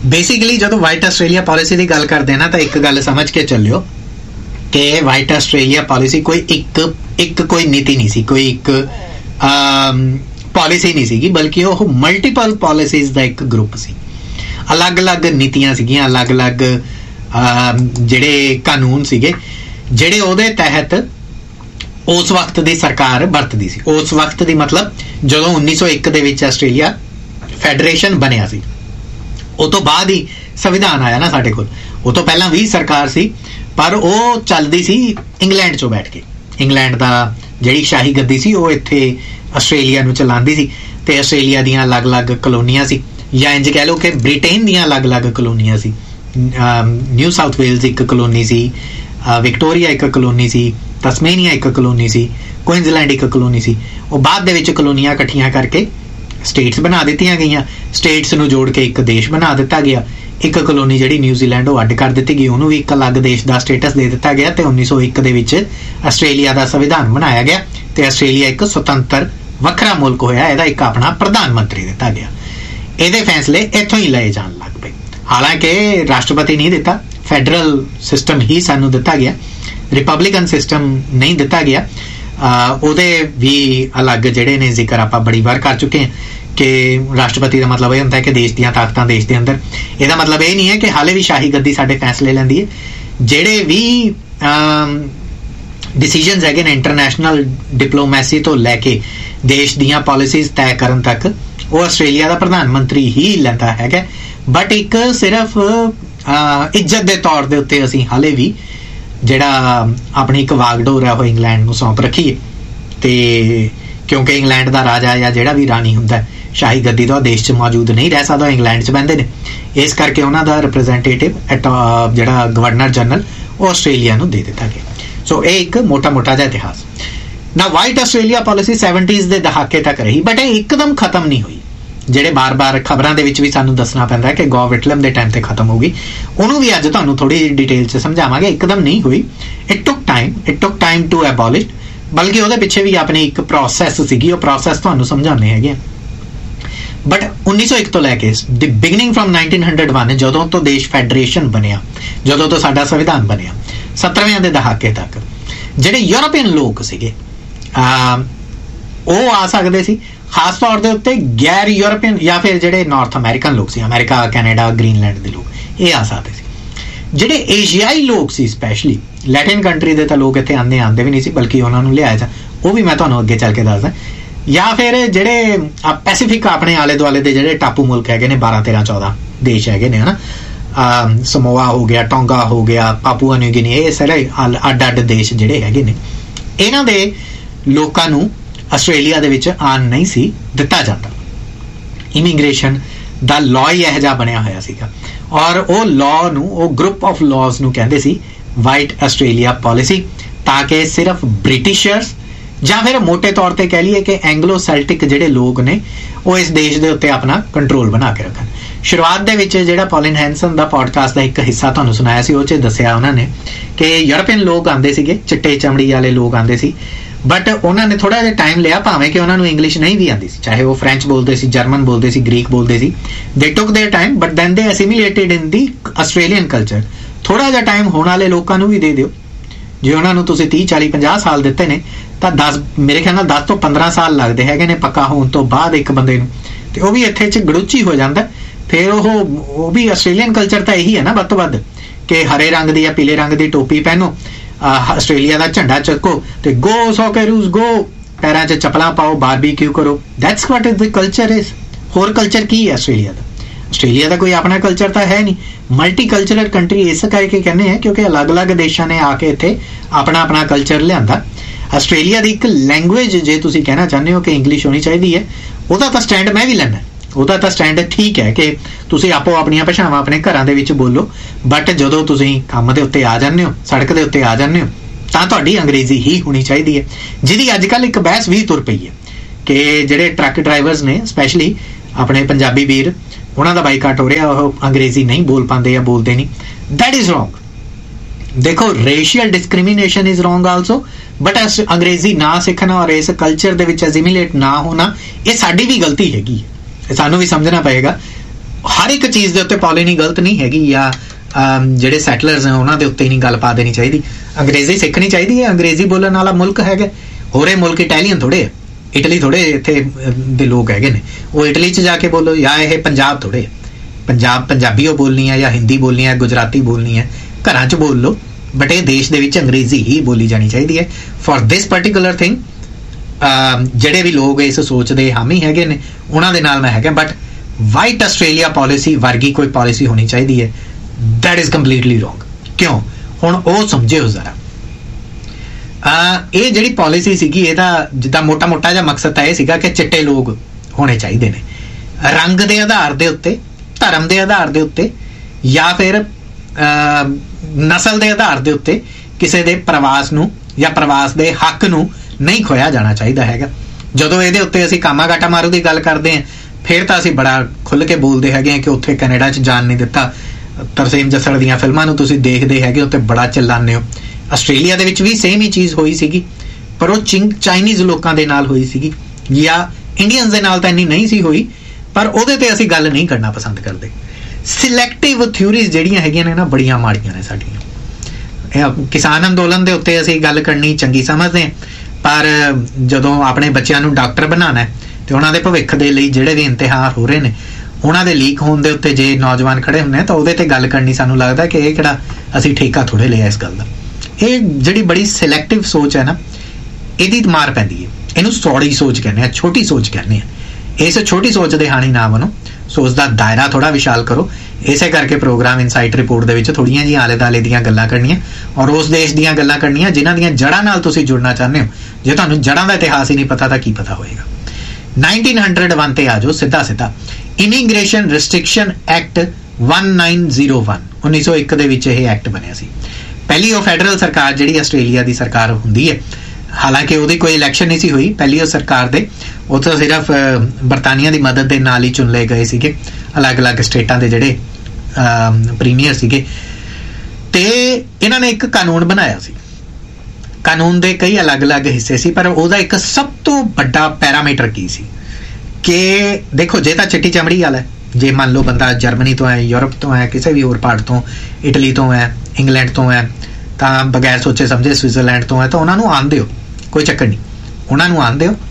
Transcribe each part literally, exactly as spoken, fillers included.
Basically ਜਦੋਂ white Australia policy ਦੀ ਗੱਲ ਕਰਦੇ ਨਾ ਤਾਂ ਇੱਕ ਗੱਲ ਸਮਝ ਕੇ ਚੱਲਿਓ ਕਿ ਵਾਈਟ ਆਸਟ੍ਰੇਲੀਆ ਪਾਲਿਸੀ ਕੋਈ ਇੱਕ ਇੱਕ ਕੋਈ ਨੀਤੀ ਨਹੀਂ ਸੀ, ਕੋਈ ਇੱਕ ਪਾਲਿਸੀ ਨਹੀਂ ਸੀਗੀ, ਬਲਕਿ ਉਹ ਮਲਟੀਪਲ ਪਾਲਿਸੀਜ਼ ਦਾ ਇੱਕ ਗਰੁੱਪ ਸੀ। ਅਲੱਗ-ਅਲੱਗ ਨੀਤੀਆਂ ਸੀਗੀਆਂ, ਅਲੱਗ-ਅਲੱਗ ਜਿਹੜੇ ਕਾਨੂੰਨ ਸੀਗੇ ਜਿਹੜੇ ਉਹਦੇ ਤਹਿਤ ਉਸ ਵਕਤ ਦੀ ਸਰਕਾਰ ਵਰਤਦੀ ਸੀ। ਉਸ ਵਕਤ ਦੀ ਮਤਲਬ ਜਦੋਂ ਉੱਨੀ ਸੌ ਇੱਕ ਦੇ ਵਿੱਚ ਆਸਟ੍ਰੇਲੀਆ ਫੈਡਰੇਸ਼ਨ ਬਣਿਆ ਸੀ, ਉਹ ਤੋਂ ਬਾਅਦ ਹੀ ਸੰਵਿਧਾਨ ਆਇਆ ਨਾ ਸਾਡੇ ਕੋਲ। ਉਹ ਤੋਂ ਪਹਿਲਾਂ ਵੀ ਸਰਕਾਰ ਸੀ, ਪਰ ਉਹ ਚੱਲਦੀ ਸੀ ਇੰਗਲੈਂਡ 'ਚੋਂ ਬੈਠ ਕੇ। ਇੰਗਲੈਂਡ ਦਾ ਜਿਹੜੀ ਸ਼ਾਹੀ ਗੱਦੀ ਸੀ ਉਹ ਇੱਥੇ ਆਸਟ੍ਰੇਲੀਆ ਨੂੰ ਚਲਾਉਂਦੀ ਸੀ, ਤੇ ਆਸਟ੍ਰੇਲੀਆ ਦੀਆਂ ਅਲੱਗ-ਅਲੱਗ ਕਲੋਨੀਆਂ ਸੀ, ਜਾਂ ਇੰਝ ਕਹਿ ਲਓ ਕਿ ਬ੍ਰਿਟੇਨ ਦੀਆਂ ਅਲੱਗ-ਅਲੱਗ ਕਲੋਨੀਆਂ ਸੀ। ਨਿਊ ਸਾਊਥ ਵੇਲਜ਼ ਇੱਕ ਕਲੋਨੀ ਸੀ, ਵਿਕਟੋਰੀਆ ਇੱਕ ਕਲੋਨੀ ਸੀ, ਤਸਮੇਨੀਆ ਇੱਕ ਕਲੋਨੀ ਸੀ, ਕੁਇਨਜ਼ਲੈਂਡ ਇੱਕ ਕਲੋਨੀ ਸੀ। ਉਹ ਬਾਅਦ ਦੇ ਵਿੱਚ ਕਲੋਨੀਆਂ ਇਕੱਠੀਆਂ ਕਰਕੇ ਸਟੇਟਸ ਬਣਾ ਦਿੱਤੀਆਂ ਗਈਆਂ। ਸਟੇਟਸ ਨੂੰ ਜੋੜ ਕੇ ਇੱਕ ਦੇਸ਼ ਬਣਾ ਦਿੱਤਾ ਗਿਆ। ਇੱਕ ਕਲੋਨੀ ਜਿਹੜੀ ਨਿਊਜ਼ੀਲੈਂਡ ਉਹ ਅੱਡ ਕਰ ਦਿੱਤੀ ਗਈ, ਉਹਨੂੰ ਵੀ ਇੱਕ ਅਲੱਗ ਦੇਸ਼ ਦਾ ਸਟੇਟਸ ਦੇ ਦਿੱਤਾ ਗਿਆ, ਤੇ ਉੱਨੀ ਸੌ ਇੱਕ ਦੇ ਵਿੱਚ ਆਸਟ੍ਰੇਲੀਆ ਦਾ ਸੰਵਿਧਾਨ ਬਣਾਇਆ ਗਿਆ ਤੇ ਆਸਟ੍ਰੇਲੀਆ ਇੱਕ ਸੁਤੰਤਰ ਵੱਖਰਾ ਮੁਲਕ ਹੋਇਆ। ਇਹਦਾ ਇੱਕ ਆਪਣਾ ਪ੍ਰਧਾਨ ਮੰਤਰੀ ਦਿੱਤਾ ਗਿਆ। ਇਹਦੇ ਫੈਸਲੇ ਇੱਥੋਂ ਹੀ ਲਏ ਜਾਣ ਲੱਗ ਪਏ। ਹਾਲਾਂਕਿ ਰਾਸ਼ਟਰਪਤੀ ਨਹੀਂ ਦਿੱਤਾ, ਫੈਡਰਲ ਸਿਸਟਮ ਹੀ ਸਾਨੂੰ ਦਿੱਤਾ ਗਿਆ, ਰਿਪਬਲਿਕਨ ਸਿਸਟਮ ਨਹੀਂ ਦਿੱਤਾ ਗਿਆ। ਉਹਦੇ ਵੀ ਅਲੱਗ ਜਿਹੜੇ ਨੇ ਜ਼ਿਕਰ ਆਪਾਂ ਬੜੀ ਵਾਰ ਕਰ ਚੁੱਕੇ ਹਾਂ ਕਿ ਰਾਸ਼ਟਰਪਤੀ ਦਾ ਮਤਲਬ ਇਹ ਹੁੰਦਾ ਹੈ ਕਿ ਦੇਸ਼ ਦੀਆਂ ਤਾਕਤਾਂ ਦੇਸ਼ ਦੇ ਅੰਦਰ। ਇਹਦਾ ਮਤਲਬ ਇਹ ਨਹੀਂ ਹੈ ਕਿ ਹਾਲੇ ਵੀ ਸ਼ਾਹੀ ਗੱਦੀ ਸਾਡੇ ਫੈਸਲੇ ਲੈਂਦੀ ਹੈ। ਜਿਹੜੇ ਵੀ ਡਿਸੀਜਨਸ ਹੈਗੇ ਨੇ ਇੰਟਰਨੈਸ਼ਨਲ ਡਿਪਲੋਮੈਸੀ ਤੋਂ ਲੈ ਕੇ ਦੇਸ਼ ਦੀਆਂ ਪਾਲਿਸੀਜ਼ ਤੈਅ ਕਰਨ ਤੱਕ, ਉਹ ਆਸਟ੍ਰੇਲੀਆ ਦਾ ਪ੍ਰਧਾਨ ਮੰਤਰੀ ਹੀ ਲੈਂਦਾ ਹੈਗਾ। ਬਟ ਇੱਕ ਸਿਰਫ ਇੱਜ਼ਤ ਦੇ ਤੌਰ ਦੇ ਉੱਤੇ ਅਸੀਂ ਹਾਲੇ ਵੀ ਜਿਹੜਾ ਆਪਣੀ ਇੱਕ ਵਾਗਡੋਰ ਹੈ ਉਹ ਇੰਗਲੈਂਡ ਨੂੰ ਸੌਂਪ ਰੱਖੀਏ, ਤੇ ਕਿਉਂਕਿ ਇੰਗਲੈਂਡ ਦਾ ਰਾਜਾ ਜਾਂ ਜਿਹੜਾ ਵੀ ਰਾਣੀ ਹੁੰਦਾ ਸ਼ਾਹੀ ਗੱਦੀ ਦਾ ਦੇਸ਼ 'ਚ ਮੌਜੂਦ ਨਹੀਂ ਰਹਿ ਸਕਦਾ, ਇੰਗਲੈਂਡ 'ਚ ਬਹਿੰਦੇ ਨੇ। ਇਸ ਕਰਕੇ ਉਹਨਾਂ ਦਾ ਰਿਪਰੈਜ਼ੈਂਟੇਟਿਵ ਜਿਹੜਾ ਗਵਰਨਰ ਜਨਰਲ ਉਹ ਆਸਟ੍ਰੇਲੀਆ ਨੂੰ ਦੇ ਦਿੱਤਾ ਗਿਆ। ਸੋ ਇਹ ਇੱਕ ਮੋਟਾ ਮੋਟਾ ਜਿਹਾ ਇਤਿਹਾਸ। ਨਾ ਵਾਈਟ ਆਸਟ੍ਰੇਲੀਆ ਪਾਲਿਸੀ ਸੈਵਨਟੀਜ਼ ਦੇ ਦਹਾਕੇ ਤੱਕ ਰਹੀ, ਬਟ ਇਹ ਇੱਕਦਮ ਖਤਮ ਨਹੀਂ ਹੋਈ। ਜਿਹੜੇ ਬਾਰ-ਬਾਰ ਖਬਰਾਂ ਦੇ ਵਿੱਚ ਵੀ ਸਾਨੂੰ ਦੱਸਣਾ ਪੈਂਦਾ ਕਿ ਗੋ ਵਿਟਲਮ ਦੇ ਟਾਈਮ ਤੇ ਖਤਮ ਹੋ ਗਈ, ਉਹਨੂੰ ਵੀ ਅੱਜ ਤੁਹਾਨੂੰ ਥੋੜੀ ਜਿਹੀ ਡਿਟੇਲ 'ਚ ਸਮਝਾਵਾਂਗੇ। ਇੱਕਦਮ ਨਹੀਂ ਹੋਈ, it took time it took time to ਐਬੋਲਿਸ਼, ਬਲਕਿ ਉਹਦੇ ਪਿੱਛੇ ਵੀ ਆਪਣੀ ਇੱਕ ਪ੍ਰੋਸੈਸ ਸੀਗੀ। ਉਹ ਪ੍ਰੋਸੈਸ ਤੁਹਾਨੂੰ ਸਮਝਾਉਂਦੇ ਹੈਗੇ। ਬਟ ਉੱਨੀ ਸੌ ਇੱਕ ਤੋਂ ਲੈ ਕੇ ਦੀ beginning firm nineteen hundred one, ਜਦੋਂ ਤੋਂ ਦੇਸ਼ ਫੈਡਰੇਸ਼ਨ ਬਣਿਆ, ਜਦੋਂ ਤੋਂ ਸਾਡਾ ਸੰਵਿਧਾਨ ਬਣਿਆ, ਸੱਤਰਵਿਆਂ ਦੇ ਦਹਾਕੇ ਤੱਕ ਜਿਹੜੇ ਯੂਰਪੀਅਨ ਲੋਕ ਸੀਗੇ ਉਹ ਆ ਸਕਦੇ ਸੀ। ਖਾਸ ਤੌਰ ਦੇ ਉੱਤੇ ਗੈਰ ਯੂਰਪੀਅਨ ਜਾਂ ਫਿਰ ਜਿਹੜੇ ਨਾਰਥ ਅਮਰੀਕਨ ਲੋਕ ਸੀ, ਅਮਰੀਕਾ, ਕੈਨੇਡਾ, ਗ੍ਰੀਨਲੈਂਡ ਦੇ ਲੋਕ, ਇਹ ਆ ਸਕਦੇ ਸੀ। ਜਿਹੜੇ ਏਸ਼ੀਆਈ ਲੋਕ ਸੀ, ਸਪੈਸ਼ਲੀ ਲੈਟਿਨ ਕੰਟਰੀ ਦੇ ਤਾਂ ਲੋਕ ਇੱਥੇ ਆਉਂਦੇ ਆਉਂਦੇ ਵੀ ਨਹੀਂ ਸੀ, ਬਲਕਿ ਉਹਨਾਂ ਨੂੰ ਲਿਆਇਆ ਜਾ, ਉਹ ਵੀ ਮੈਂ ਤੁਹਾਨੂੰ ਅੱਗੇ ਚੱਲ ਕੇ ਦੱਸਦਾ। ਜਾਂ ਫਿਰ ਜਿਹੜੇ ਪੈਸੀਫਿਕ ਆਪਣੇ ਆਲੇ ਦੁਆਲੇ ਦੇ ਜਿਹੜੇ ਟਾਪੂ ਮੁਲਕ ਹੈਗੇ ਨੇ, ਬਾਰਾਂ ਤੇਰਾਂ ਚੌਦਾਂ ਦੇਸ਼ ਹੈਗੇ ਨੇ ਹਨਾ, ਸਮੋਆ ਹੋ ਗਿਆ, ਟੋਂਗਾ ਹੋ ਗਿਆ, ਪਾਪੂਆ ਨਿਊ ਗਿਨੀ, ਇਹ ਸਾਰੇ ਅੱਡ ਅੱਡ ਦੇਸ਼ ਜਿਹੜੇ ਹੈਗੇ ਨੇ, ਇਹਨਾਂ ਦੇ ਲੋਕਾਂ ਨੂੰ ਆਸਟ੍ਰੇਲੀਆ ਦੇ ਵਿੱਚ ਆਉਣ ਨਹੀਂ ਸੀ ਦਿੱਤਾ ਜਾਂਦਾ। ਇਮੀਗ੍ਰੇਸ਼ਨ ਦਾ ਲਾਅ ਹੀ ਇਹੋ ਜਿਹਾ ਬਣਿਆ ਹੋਇਆ ਸੀਗਾ, ਔਰ ਉਹ ਲਾਅ ਨੂੰ, ਉਹ ਗਰੁੱਪ ਆਫ ਲਾਅਜ਼ ਨੂੰ ਕਹਿੰਦੇ ਸੀ ਵਾਈਟ ਆਸਟ੍ਰੇਲੀਆ ਪਾਲਿਸੀ, ਤਾਂ ਕਿ ਸਿਰਫ ਬ੍ਰਿਟਿਸ਼ਰਸ ਜਾਂ ਫਿਰ ਮੋਟੇ ਤੌਰ ਤੇ ਕਹਿ ਲਈਏ ਕਿ ਐਂਗਲੋ ਸੈਲਟਿਕ ਜਿਹੜੇ ਲੋਕ ਨੇ ਉਹ ਇਸ ਦੇਸ਼ ਦੇ ਉੱਤੇ ਆਪਣਾ ਕੰਟਰੋਲ ਬਣਾ ਕੇ ਰੱਖਣ। ਸ਼ੁਰੂਆਤ ਦੇ ਵਿੱਚ ਜਿਹੜਾ ਪੌਲਿਨ ਹੈਂਸਨ ਦਾ ਪੋਡਕਾਸਟ ਦਾ ਇੱਕ ਹਿੱਸਾ ਤੁਹਾਨੂੰ ਸੁਣਾਇਆ ਸੀ, ਉਹ 'ਚ ਦੱਸਿਆ ਉਹਨਾਂ ਨੇ ਕਿ ਯੂਰਪੀਅਨ ਲੋਕ ਆਉਂਦੇ ਸੀਗੇ, ਚਿੱਟੇ ਚਮੜੀ ਵਾਲੇ ਲੋਕ ਆਉਂਦੇ ਸੀ, ਬਟ ਉਹਨਾਂ ਨੇ ਥੋੜਾ ਜਿਹਾ ਟਾਈਮ ਲਿਆ, ਭਾਵੇਂ ਕਿ ਉਹਨਾਂ ਨੂੰ ਇੰਗਲਿਸ਼ ਨਹੀਂ ਵੀ ਆਉਂਦੀ ਸੀ, ਚਾਹੇ ਉਹ ਫ੍ਰੈਂਚ ਬੋਲਦੇ ਸੀ, ਜਰਮਨ ਬੋਲਦੇ ਸੀ, ਗ੍ਰੀਕ ਬੋਲਦੇ ਸੀ। ਦੇ ਟੁਕ ਦੇਅਰ ਟਾਈਮ, ਬਟ ਦੈਨ ਦੇ ਅਸਿਮੀਲੇਟਿਡ ਇਨ ਦੀ ਆਸਟ੍ਰੇਲੀਅਨ ਕਲਚਰ। ਥੋੜਾ ਜਿਹਾ ਟਾਈਮ ਹੋਣ ਵਾਲੇ ਲੋਕਾਂ ਨੂੰ ਵੀ ਦੇ ਦਿਓ। ਜੇ ਉਹਨਾਂ ਨੂੰ ਤੁਸੀਂ ਤੀਹ ਚਾਲੀ ਪੰਜਾਹ ਸਾਲ ਦਿੱਤੇ ਨੇ ਤਾਂ ਦਸ, ਮੇਰੇ ਖਿਆਲ ਨਾਲ ਦਸ ਤੋਂ ਪੰਦਰਾਂ ਸਾਲ ਲੱਗਦੇ ਹੈਗੇ ਨੇ ਪੱਕਾ ਹੋਣ ਤੋਂ ਬਾਅਦ ਇੱਕ ਬੰਦੇ ਨੂੰ, ਤੇ ਉਹ ਵੀ ਇੱਥੇ 'ਚ ਗੜੂਚੀ ਹੋ ਜਾਂਦਾ। ਫਿਰ ਉਹ ਉਹ ਵੀ ਆਸਟ੍ਰੇਲੀਅਨ ਕਲਚਰ ਤਾਂ ਇਹੀ ਹੈ ਨਾ ਵੱਧ ਤੋਂ ਵੱਧ, ਕਿ ਹਰੇ ਰੰਗ ਦੀ ਜਾਂ ਪੀਲੇ ਰੰਗ ਦੀ ਟੋਪੀ ਪਹਿਨੋ, ਆਸਟ੍ਰੇਲੀਆ ਦਾ ਝੰਡਾ ਚੱਕੋ, ਤੇ ਗੋ ਸੌਕਰੂਜ਼ ਗੋ, ਪੈਰਾਂ 'ਚ ਚੱਪਲਾਂ ਪਾਓ, ਬਾਰਬੀਕਿਊ ਕਰੋ। That's what is the culture is. ਹੋਰ ਕਲਚਰ ਕੀ ਹੈ ਆਸਟ੍ਰੇਲੀਆ ਦਾ? ਆਸਟ੍ਰੇਲੀਆ ਦਾ ਕੋਈ ਆਪਣਾ ਕਲਚਰ ਤਾਂ ਹੈ ਨਹੀਂ। ਮਲਟੀ ਕਲਚਰਲ ਕੰਟਰੀ ਇਸ ਕਰਕੇ ਕਹਿੰਦੇ ਆ ਕਿਉਂਕਿ ਅਲੱਗ-ਅਲੱਗ ਦੇਸ਼ਾਂ ਨੇ ਆ ਕੇ ਇੱਥੇ ਆਪਣਾ ਆਪਣਾ ਕਲਚਰ ਲਿਆਂਦਾ। ਆਸਟ੍ਰੇਲੀਆ ਦੀ ਇੱਕ ਲੈਂਗੁਏਜ, ਜੇ ਤੁਸੀਂ ਕਹਿਣਾ ਚਾਹੁੰਦੇ ਹੋ ਕਿ ਇੰਗਲਿਸ਼ ਹੋਣੀ ਚਾਹੀਦੀ ਹੈ, ਉਹਦਾ ਤਾਂ ਸਟੈਂਡ ਮੈਂ ਵੀ ਲੈਣਾ। ਉਹਦਾ ਤਾਂ ਸਟੈਂਡ ਠੀਕ ਹੈ ਕਿ ਤੁਸੀਂ ਆਪੋ ਆਪਣੀਆਂ ਭਾਸ਼ਾਵਾਂ ਆਪਣੇ ਘਰਾਂ ਦੇ ਵਿੱਚ ਬੋਲੋ, ਬਟ ਜਦੋਂ ਤੁਸੀਂ ਕੰਮ ਦੇ ਉੱਤੇ ਆ ਜਾਂਦੇ ਹੋ, ਸੜਕ ਦੇ ਉੱਤੇ ਆ ਜਾਂਦੇ ਹੋ, ਤਾਂ ਤੁਹਾਡੀ ਅੰਗਰੇਜ਼ੀ ਹੀ ਹੋਣੀ ਚਾਹੀਦੀ ਹੈ। ਜਿਹਦੀ ਅੱਜ ਕੱਲ੍ਹ ਇੱਕ ਬਹਿਸ ਵੀ ਤੁਰ ਪਈ ਹੈ ਕਿ ਜਿਹੜੇ ਟਰੱਕ ਡਰਾਈਵਰਸ ਨੇ, ਸਪੈਸ਼ਲੀ ਆਪਣੇ ਪੰਜਾਬੀ ਵੀਰ, ਉਹਨਾਂ ਦਾ ਬਾਈਕਾਟ ਹੋ ਰਿਹਾ, ਉਹ ਅੰਗਰੇਜ਼ੀ ਨਹੀਂ ਬੋਲ ਪਾਉਂਦੇ ਜਾਂ ਬੋਲਦੇ ਨਹੀਂ। That is wrong. ਦੇਖੋ, racial discrimination is wrong also, but ਅੰਗਰੇਜ਼ੀ ਨਾ ਸਿੱਖਣਾ ਔਰ ਇਸ ਕਲਚਰ ਦੇ ਵਿੱਚ ਐਸਿਮੀਲੇਟ ਨਾ ਹੋਣਾ, ਇਹ ਸਾਡੀ ਵੀ ਗਲਤੀ ਹੈਗੀ ਹੈ। ਸਾਨੂੰ ਵੀ ਸਮਝਣਾ ਪਏਗਾ ਹਰ ਇੱਕ ਚੀਜ਼ ਦੇ ਉੱਤੇ ਪੋਲਿਸੀ ਗਲਤ ਨਹੀਂ ਹੈਗੀ, ਜਾਂ ਜਿਹੜੇ ਸੈਟਲਰਸ ਨੇ ਉਹਨਾਂ ਦੇ ਉੱਤੇ ਨਹੀਂ ਗੱਲ ਪਾ ਦੇਣੀ ਚਾਹੀਦੀ। ਅੰਗਰੇਜ਼ੀ ਸਿੱਖਣੀ ਚਾਹੀਦੀ ਹੈ, ਅੰਗਰੇਜ਼ੀ ਬੋਲਣ ਵਾਲਾ ਮੁਲਕ ਹੈਗਾ। ਹੋਰ ਇਹ ਮੁਲਕ ਇਟਾਲੀਅਨ ਥੋੜ੍ਹੇ ਹੈ, ਇਟਲੀ ਥੋੜ੍ਹੇ ਇੱਥੇ ਦੇ ਲੋਕ ਹੈਗੇ ਨੇ, ਉਹ ਇਟਲੀ 'ਚ ਜਾ ਕੇ ਬੋਲੋ। ਜਾਂ ਇਹ ਪੰਜਾਬ ਥੋੜ੍ਹੇ ਹੈ, ਪੰਜਾਬ ਪੰਜਾਬੀ ਉਹ ਬੋਲਣੀ ਹੈ, ਜਾਂ ਹਿੰਦੀ ਬੋਲਣੀ ਹੈ, ਗੁਜਰਾਤੀ ਬੋਲਣੀ ਹੈ, ਘਰਾਂ 'ਚ ਬੋਲ ਲਓ, ਬਟ ਇਹ ਦੇਸ਼ ਦੇ ਵਿੱਚ ਅੰਗਰੇਜ਼ੀ ਹੀ ਬੋਲੀ ਜਾਣੀ ਚਾਹੀਦੀ ਹੈ ਫॉर ਦਿਸ ਪਰਟੀਕੂਲਰ ਥਿੰਗ। ਜਿਹੜੇ ਵੀ ਲੋਕ ਇਸ ਸੋਚ ਦੇ ਹਾਮੀ ਹੈਗੇ ਨੇ ਉਹਨਾਂ ਦੇ ਨਾਲ ਮੈਂ ਹੈਗਾ, ਬਟ ਵਾਈਟ ਆਸਟ੍ਰੇਲੀਆ ਪੋਲਿਸੀ ਵਰਗੀ ਕੋਈ ਪੋਲਿਸੀ ਹੋਣੀ ਚਾਹੀਦੀ ਹੈ, ਦੈਟ ਇਜ਼ ਕੰਪਲੀਟਲੀ ਰੋਂਗ। ਕਿਉਂ? ਹੁਣ ਉਹ ਸਮਝਿਓ ਜ਼ਰਾ। ਇਹ ਜਿਹੜੀ ਪੋਲਿਸੀ ਸੀਗੀ ਇਹਦਾ ਜਿੱਦਾਂ ਮੋਟਾ ਮੋਟਾ ਜਿਹਾ ਮਕਸਦ ਤਾਂ ਇਹ ਸੀਗਾ ਕਿ ਚਿੱਟੇ ਲੋਕ ਹੋਣੇ ਚਾਹੀਦੇ ਨੇ, ਰੰਗ ਦੇ ਆਧਾਰ ਦੇ ਉੱਤੇ, ਧਰਮ ਦੇ ਆਧਾਰ ਦੇ ਉੱਤੇ, ਜਾਂ ਫਿਰ ਨਸਲ ਦੇ ਆਧਾਰ ਦੇ ਉੱਤੇ ਕਿਸੇ ਦੇ ਪ੍ਰਵਾਸ ਨੂੰ ਜਾਂ ਪ੍ਰਵਾਸ ਦੇ ਹੱਕ ਨੂੰ ਨਹੀਂ ਖੋਇਆ ਜਾਣਾ ਚਾਹੀਦਾ ਹੈਗਾ। ਜਦੋਂ ਇਹਦੇ ਉੱਤੇ ਅਸੀਂ ਕਾਮਾ ਗਾਟਾ ਮਾਰੂ ਦੀ ਗੱਲ ਕਰਦੇ ਹਾਂ ਫਿਰ ਤਾਂ ਅਸੀਂ ਬੜਾ ਖੁੱਲ੍ਹ ਕੇ ਬੋਲਦੇ ਹੈਗੇ ਹਾਂ ਕਿ ਉੱਥੇ ਕੈਨੇਡਾ 'ਚ ਜਾਣ ਨਹੀਂ ਦਿੱਤਾ। ਤਰਸੇਮ ਜੱਸੜ ਦੀਆਂ ਫਿਲਮਾਂ ਨੂੰ ਤੁਸੀਂ ਦੇਖਦੇ ਹੈਗੇ, ਉੱਤੇ ਬੜਾ ਚਿল্ਲਾਉਂਦੇ ਹੋ। ਆਸਟ੍ਰੇਲੀਆ ਦੇ ਵਿੱਚ ਵੀ ਸੇਮ ਹੀ ਚੀਜ਼ ਹੋਈ ਸੀਗੀ, ਪਰ ਉਹ ਚਿੰਗ ਚਾਈਨੀਜ਼ ਲੋਕਾਂ ਦੇ ਨਾਲ ਹੋਈ ਸੀਗੀ, ਜਾਂ ਇੰਡੀਅਨਸ ਦੇ ਨਾਲ ਤਾਂ ਇੰਨੀ ਨਹੀਂ ਸੀ ਹੋਈ, ਪਰ ਉਹਦੇ ਤੇ ਅਸੀਂ ਗੱਲ ਨਹੀਂ ਕਰਨਾ ਪਸੰਦ ਕਰਦੇ। ਸਿਲੈਕਟਿਵ ਥਿਊਰੀਜ਼ ਜਿਹੜੀਆਂ ਹੈਗੀਆਂ ਨੇ ਨਾ ਬੜੀਆਂ ਮਾੜੀਆਂ ਨੇ ਸਾਡੀਆਂ। ਕਿਸਾਨ ਅੰਦੋਲਨ ਦੇ ਉੱਤੇ ਅਸੀਂ ਗੱਲ ਕਰਨੀ ਚੰਗੀ ਸਮਝਦੇ ਹਾਂ, ਪਰ ਜਦੋਂ ਆਪਣੇ ਬੱਚਿਆਂ ਨੂੰ ਡਾਕਟਰ ਬਣਾਉਣਾ ਤੇ ਉਹਨਾਂ ਦੇ ਭਵਿੱਖ ਦੇ ਲਈ ਜਿਹੜੇ ਵੀ ਇਮਤਿਹਾਨ ਹੋ ਰਹੇ ਨੇ ਉਹਨਾਂ ਦੇ ਲੀਕ ਹੋਣ ਦੇ ਉੱਤੇ ਜੇ ਨੌਜਵਾਨ ਖੜੇ ਹੁੰਦੇ ਤਾਂ ਉਹਦੇ ਤੇ ਗੱਲ ਕਰਨੀ ਸਾਨੂੰ ਲੱਗਦਾ ਕਿ ਇਹ ਕਿਹੜਾ ਅਸੀਂ ਠੇਕਾ ਥੋੜ੍ਹੇ ਲਿਆ ਇਸ ਗੱਲ ਦਾ। ਇਹ ਜਿਹੜੀ ਬੜੀ ਸਿਲੈਕਟਿਵ ਸੋਚ ਹੈ ਨਾ, ਇਹਦੀ ਮਾਰ ਪੈਂਦੀ ਹੈ। ਇਹਨੂੰ ਸੌੜੀ ਸੋਚ ਕਹਿੰਦੇ ਆ, ਛੋਟੀ ਸੋਚ ਕਹਿੰਦੇ ਆ। ਇਸ ਛੋਟੀ ਸੋਚ ਦੇ ਹਾਣੀ ਨਾ ਬਣੋ, ਸੋਚ ਦਾ ਦਾਇਰਾ ਥੋੜ੍ਹਾ ਵਿਸ਼ਾਲ ਕਰੋ। ਇਸੇ ਕਰਕੇ ਪ੍ਰੋਗਰਾਮ ਇਨਸਾਈਟ ਰਿਪੋਰਟ ਦੇ ਵਿੱਚ ਥੋੜ੍ਹੀਆਂ ਜਿਹੀਆਂ ਆਲੇ ਦੁਆਲੇ ਦੀਆਂ ਗੱਲਾਂ ਕਰਨੀਆਂ ਔਰ ਉਸ ਦੇਸ਼ ਦੀਆਂ ਗੱਲਾਂ ਕਰਨੀਆਂ ਜਿਨ੍ਹਾਂ ਦੀਆਂ ਜੜ੍ਹਾਂ ਨਾਲ ਤੁਸੀਂ ਜੁੜਨਾ ਚਾਹੁੰਦੇ ਹੋ। ਜੇ ਤੁਹਾਨੂੰ ਜੜ੍ਹਾਂ ਦਾ ਇਤਿਹਾਸ ਹੀ ਨਹੀਂ ਪਤਾ ਤਾਂ ਕੀ ਪਤਾ ਹੋਏਗਾ। ਨਾਈਨਟੀਨ ਹੰਡਰਡ ਵਨ ਤੇ ਆ ਜਾਓ ਸਿੱਧਾ ਸਿੱਧਾ। ਇਮੀਗ੍ਰੇਸ਼ਨ ਰਿਸਟ੍ਰਿਕਸ਼ਨ ਐਕਟ ਉਨਤਾਲੀ ਸੌ ਇੱਕ ਉੱਨੀ ਸੌ ਇੱਕ ਦੇ ਵਿੱਚ ਇਹ ਐਕਟ ਬਣਿਆ ਸੀ। ਪਹਿਲੀ ਉਹ ਫੈਡਰਲ ਸਰਕਾਰ ਜਿਹੜੀ ਆਸਟ੍ਰੇਲੀਆ ਦੀ ਸਰਕਾਰ ਹੁੰਦੀ ਹੈ, ਹਾਲਾਂਕਿ ਉਹਦੀ ਕੋਈ ਇਲੈਕਸ਼ਨ ਨਹੀਂ ਸੀ ਹੋਈ, ਪਹਿਲੀ ਉਹ ਸਰਕਾਰ ਦੇ ਉੱਥੋਂ ਸਿਰਫ ਬਰਤਾਨੀਆ ਦੀ ਮਦਦ ਦੇ ਨਾਲ ਹੀ ਚੁਣ ਲਏ ਗਏ ਸੀਗੇ ਅਲੱਗ-ਅਲੱਗ ਸਟੇਟਾਂ ਦੇ ਜਿਹੜੇ ਪ੍ਰੀਮੀਅਰ ਸੀਗੇ। ਤੇ ਇਹਨਾਂ ਨੇ ਇੱਕ ਕਾਨੂੰਨ ਬਣਾਇਆ ਸੀ। ਕਾਨੂੰਨ ਦੇ ਕਈ ਅਲੱਗ-ਅਲੱਗ ਹਿੱਸੇ ਸੀ, ਪਰ ਉਹਦਾ ਇੱਕ ਸਭ ਤੋਂ ਵੱਡਾ ਪੈਰਾਮੀਟਰ ਕੀ ਸੀ ਕਿ ਦੇਖੋ, ਜੇ ਤਾਂ ਚਿੱਟੀ ਚਮੜੀ ਵਾਲਾ, ਜੇ ਮੰਨ ਲਓ ਬੰਦਾ ਜਰਮਨੀ ਤੋਂ ਹੈ, ਯੂਰਪ ਤੋਂ ਹੈ, ਕਿਸੇ ਵੀ ਹੋਰ ਪਾਰਟ ਤੋਂ, ਇਟਲੀ ਤੋਂ ਹੈ, ਇੰਗਲੈਂਡ ਤੋਂ ਹੈ, ਤਾਂ ਬਗੈਰ ਸੋਚੇ ਸਮਝੇ ਸਵਿਟਜ਼ਰਲੈਂਡ ਤੋਂ ਹੈ, ਤਾਂ ਉਹਨਾਂ ਨੂੰ ਆਉਣ ਦਿਓ, ਕੋਈ ਚੱਕਰ ਨਹੀਂ, ਉਹਨਾਂ ਨੂੰ ਆਉਣ ਦਿਓ।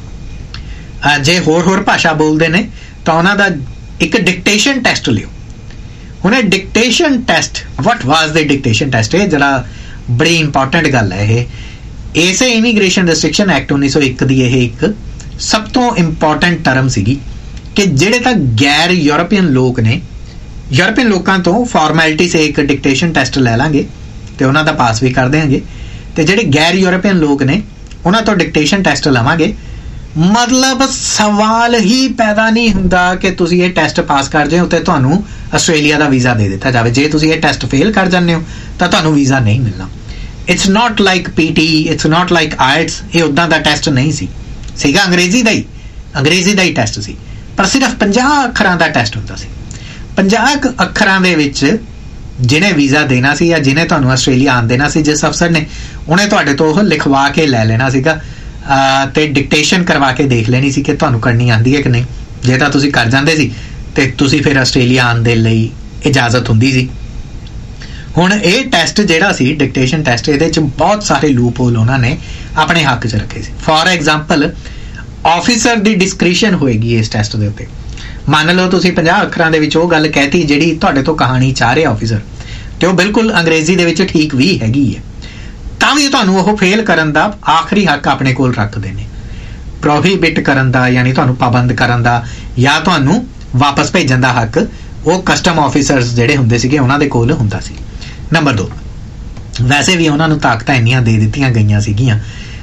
ਜੇ ਹੋਰ ਹੋਰ ਭਾਸ਼ਾ ਬੋਲਦੇ ਨੇ ਤਾਂ ਉਹਨਾਂ ਦਾ ਇੱਕ ਡਿਕਟੇਸ਼ਨ ਟੈਸਟ ਲਿਓ। ਹੁਣ ਇਹ ਡਿਕਟੇਸ਼ਨ ਟੈਸਟ, ਵਾਟ ਵਾਜ਼ ਦ ਡਿਕਟੇਸ਼ਨ ਟੈਸਟ, ਇਹ ਜਿਹੜਾ ਬੜੀ ਇੰਪੋਰਟੈਂਟ ਗੱਲ ਹੈ। ਇਹ ਇਸੇ ਇਮੀਗ੍ਰੇਸ਼ਨ ਰਿਸਟ੍ਰਿਕਸ਼ਨ ਐਕਟ ਉੱਨੀ ਸੌ ਇੱਕ ਦੀ ਇਹ ਇੱਕ ਸਭ ਤੋਂ ਇੰਪੋਰਟੈਂਟ ਟਰਮ ਸੀਗੀ ਕਿ ਜਿਹੜੇ ਤਾਂ ਗੈਰ ਯੂਰਪੀਅਨ ਲੋਕ ਨੇ, ਯੂਰਪੀਅਨ ਲੋਕਾਂ ਤੋਂ ਫਾਰਮੈਲਿਟੀ ਸੇ ਇੱਕ ਡਿਕਟੇਸ਼ਨ ਟੈਸਟ ਲੈ ਲਾਂਗੇ ਤੇ ਉਹਨਾਂ ਦਾ ਪਾਸ ਵੀ ਕਰ ਦੇਵਾਂਗੇ, ਤੇ ਜਿਹੜੇ ਗੈਰ ਯੂਰਪੀਅਨ ਲੋਕ ਨੇ ਉਹਨਾਂ ਤੋਂ ਡਿਕਟੇਸ਼ਨ ਟੈਸਟ ਲਵਾਂਗੇ। ਮਤਲਬ ਸਵਾਲ ਹੀ ਪੈਦਾ ਨਹੀਂ ਹੁੰਦਾ ਕਿ ਤੁਸੀਂ ਇਹ ਟੈਸਟ ਪਾਸ ਕਰ ਜਾਓ ਤੇ ਤੁਹਾਨੂੰ ਆਸਟ੍ਰੇਲੀਆ ਦਾ ਵੀਜ਼ਾ ਦੇ ਦਿੱਤਾ ਜਾਵੇ। ਜੇ ਤੁਸੀਂ ਇਹ ਟੈਸਟ ਫੇਲ ਕਰ ਜਾਂਦੇ ਹੋ ਤਾਂ ਤੁਹਾਨੂੰ ਵੀਜ਼ਾ ਨਹੀਂ ਮਿਲਣਾ। It's not like PT, it's not like ਆਇਟਸ। ਇਹ ਉੱਦਾਂ ਦਾ ਟੈਸਟ ਨਹੀਂ ਸੀ, ਸੀਗਾ ਅੰਗਰੇਜ਼ੀ ਦਾ ਹੀ, ਅੰਗਰੇਜ਼ੀ ਦਾ ਹੀ ਟੈਸਟ ਸੀ, ਪਰ ਸਿਰਫ ਪੰਜਾਹ ਅੱਖਰਾਂ ਦਾ ਟੈਸਟ ਹੁੰਦਾ ਸੀ। ਪੰਜਾਹ ਅੱਖਰਾਂ ਦੇ ਵਿੱਚ ਜਿਹਨੇ ਵੀਜ਼ਾ ਦੇਣਾ ਸੀ ਜਾਂ ਜਿਹਨੇ ਤੁਹਾਨੂੰ ਆਸਟ੍ਰੇਲੀਆ ਆਉਣ ਦੇਣਾ ਸੀ, ਜਿਸ ਅਫਸਰ ਨੇ, ਉਹਨੇ ਤੁਹਾਡੇ ਤੋਂ ਉਹ ਲਿਖਵਾ ਕੇ ਲੈ ਲੈਣਾ ਸੀਗਾ ਤੇ ਡਿਕਟੇਸ਼ਨ ਕਰਵਾ ਕੇ ਦੇਖ ਲੈਣੀ ਸੀ ਕਿ ਤੁਹਾਨੂੰ ਕਰਨੀ ਆਉਂਦੀ ਹੈ ਕਿ ਨਹੀਂ। ਜੇ ਤਾਂ ਤੁਸੀਂ ਕਰ ਜਾਂਦੇ ਸੀ ਤੇ ਤੁਸੀਂ ਫਿਰ ਆਸਟ੍ਰੇਲੀਆ ਆਉਣ ਦੇ ਲਈ ਇਜਾਜ਼ਤ ਹੁੰਦੀ ਸੀ। ਹੁਣ ਇਹ ਟੈਸਟ ਜਿਹੜਾ ਸੀ ਡਿਕਟੇਸ਼ਨ ਟੈਸਟ, ਇਹਦੇ 'ਚ ਬਹੁਤ ਸਾਰੇ ਲੂਪ ਹੋਲ ਉਹਨਾਂ ਨੇ ਆਪਣੇ ਹੱਕ 'ਚ ਰੱਖੇ ਸੀ। For example, officer the discretion ਹੋਏਗੀ ਇਸ ਟੈਸਟ ਦੇ ਉੱਤੇ। ਮੰਨ ਲਓ ਤੁਸੀਂ ਪੰਜਾਹ ਅੱਖਰਾਂ ਦੇ ਵਿੱਚ ਉਹ ਗੱਲ ਕਹਿਤੀ ਜਿਹੜੀ ਤੁਹਾਡੇ ਤੋਂ ਕਹਾਣੀ ਚਾਹ ਰਿਹਾ ਆਫਿਸਰ, ਤੇ ਉਹ ਬਿਲਕੁਲ ਅੰਗਰੇਜ਼ੀ ਦੇ ਵਿੱਚ ਠੀਕ ਵੀ ਹੈਗੀ ਹੈ, ਤਾਂ ਵੀ ਤੁਹਾਨੂੰ ਉਹ ਫੇਲ ਕਰਨ ਦਾ ਆਖਰੀ ਹੱਕ ਆਪਣੇ ਕੋਲ ਰੱਖਦੇ ਨੇ। ਪ੍ਰੋਹੀਬਿਟ ਕਰਨ ਦਾ, ਯਾਨੀ ਤੁਹਾਨੂੰ ਪਾਬੰਦ ਕਰਨ ਦਾ ਜਾਂ ਤੁਹਾਨੂੰ ਵਾਪਸ ਭੇਜਣ ਦਾ ਹੱਕ ਉਹ ਕਸਟਮ ਆਫਿਸਰਸ ਜਿਹੜੇ ਹੁੰਦੇ ਸੀਗੇ ਉਹਨਾਂ ਦੇ ਕੋਲ ਹੁੰਦਾ ਸੀ। ਨੰਬਰ ਦੋ, ਵੈਸੇ ਵੀ ਉਹਨਾਂ ਨੂੰ ਤਾਕਤਾਂ ਇੰਨੀਆਂ ਦੇ ਦਿੱਤੀਆਂ ਗਈਆਂ ਸੀਗੀਆਂ।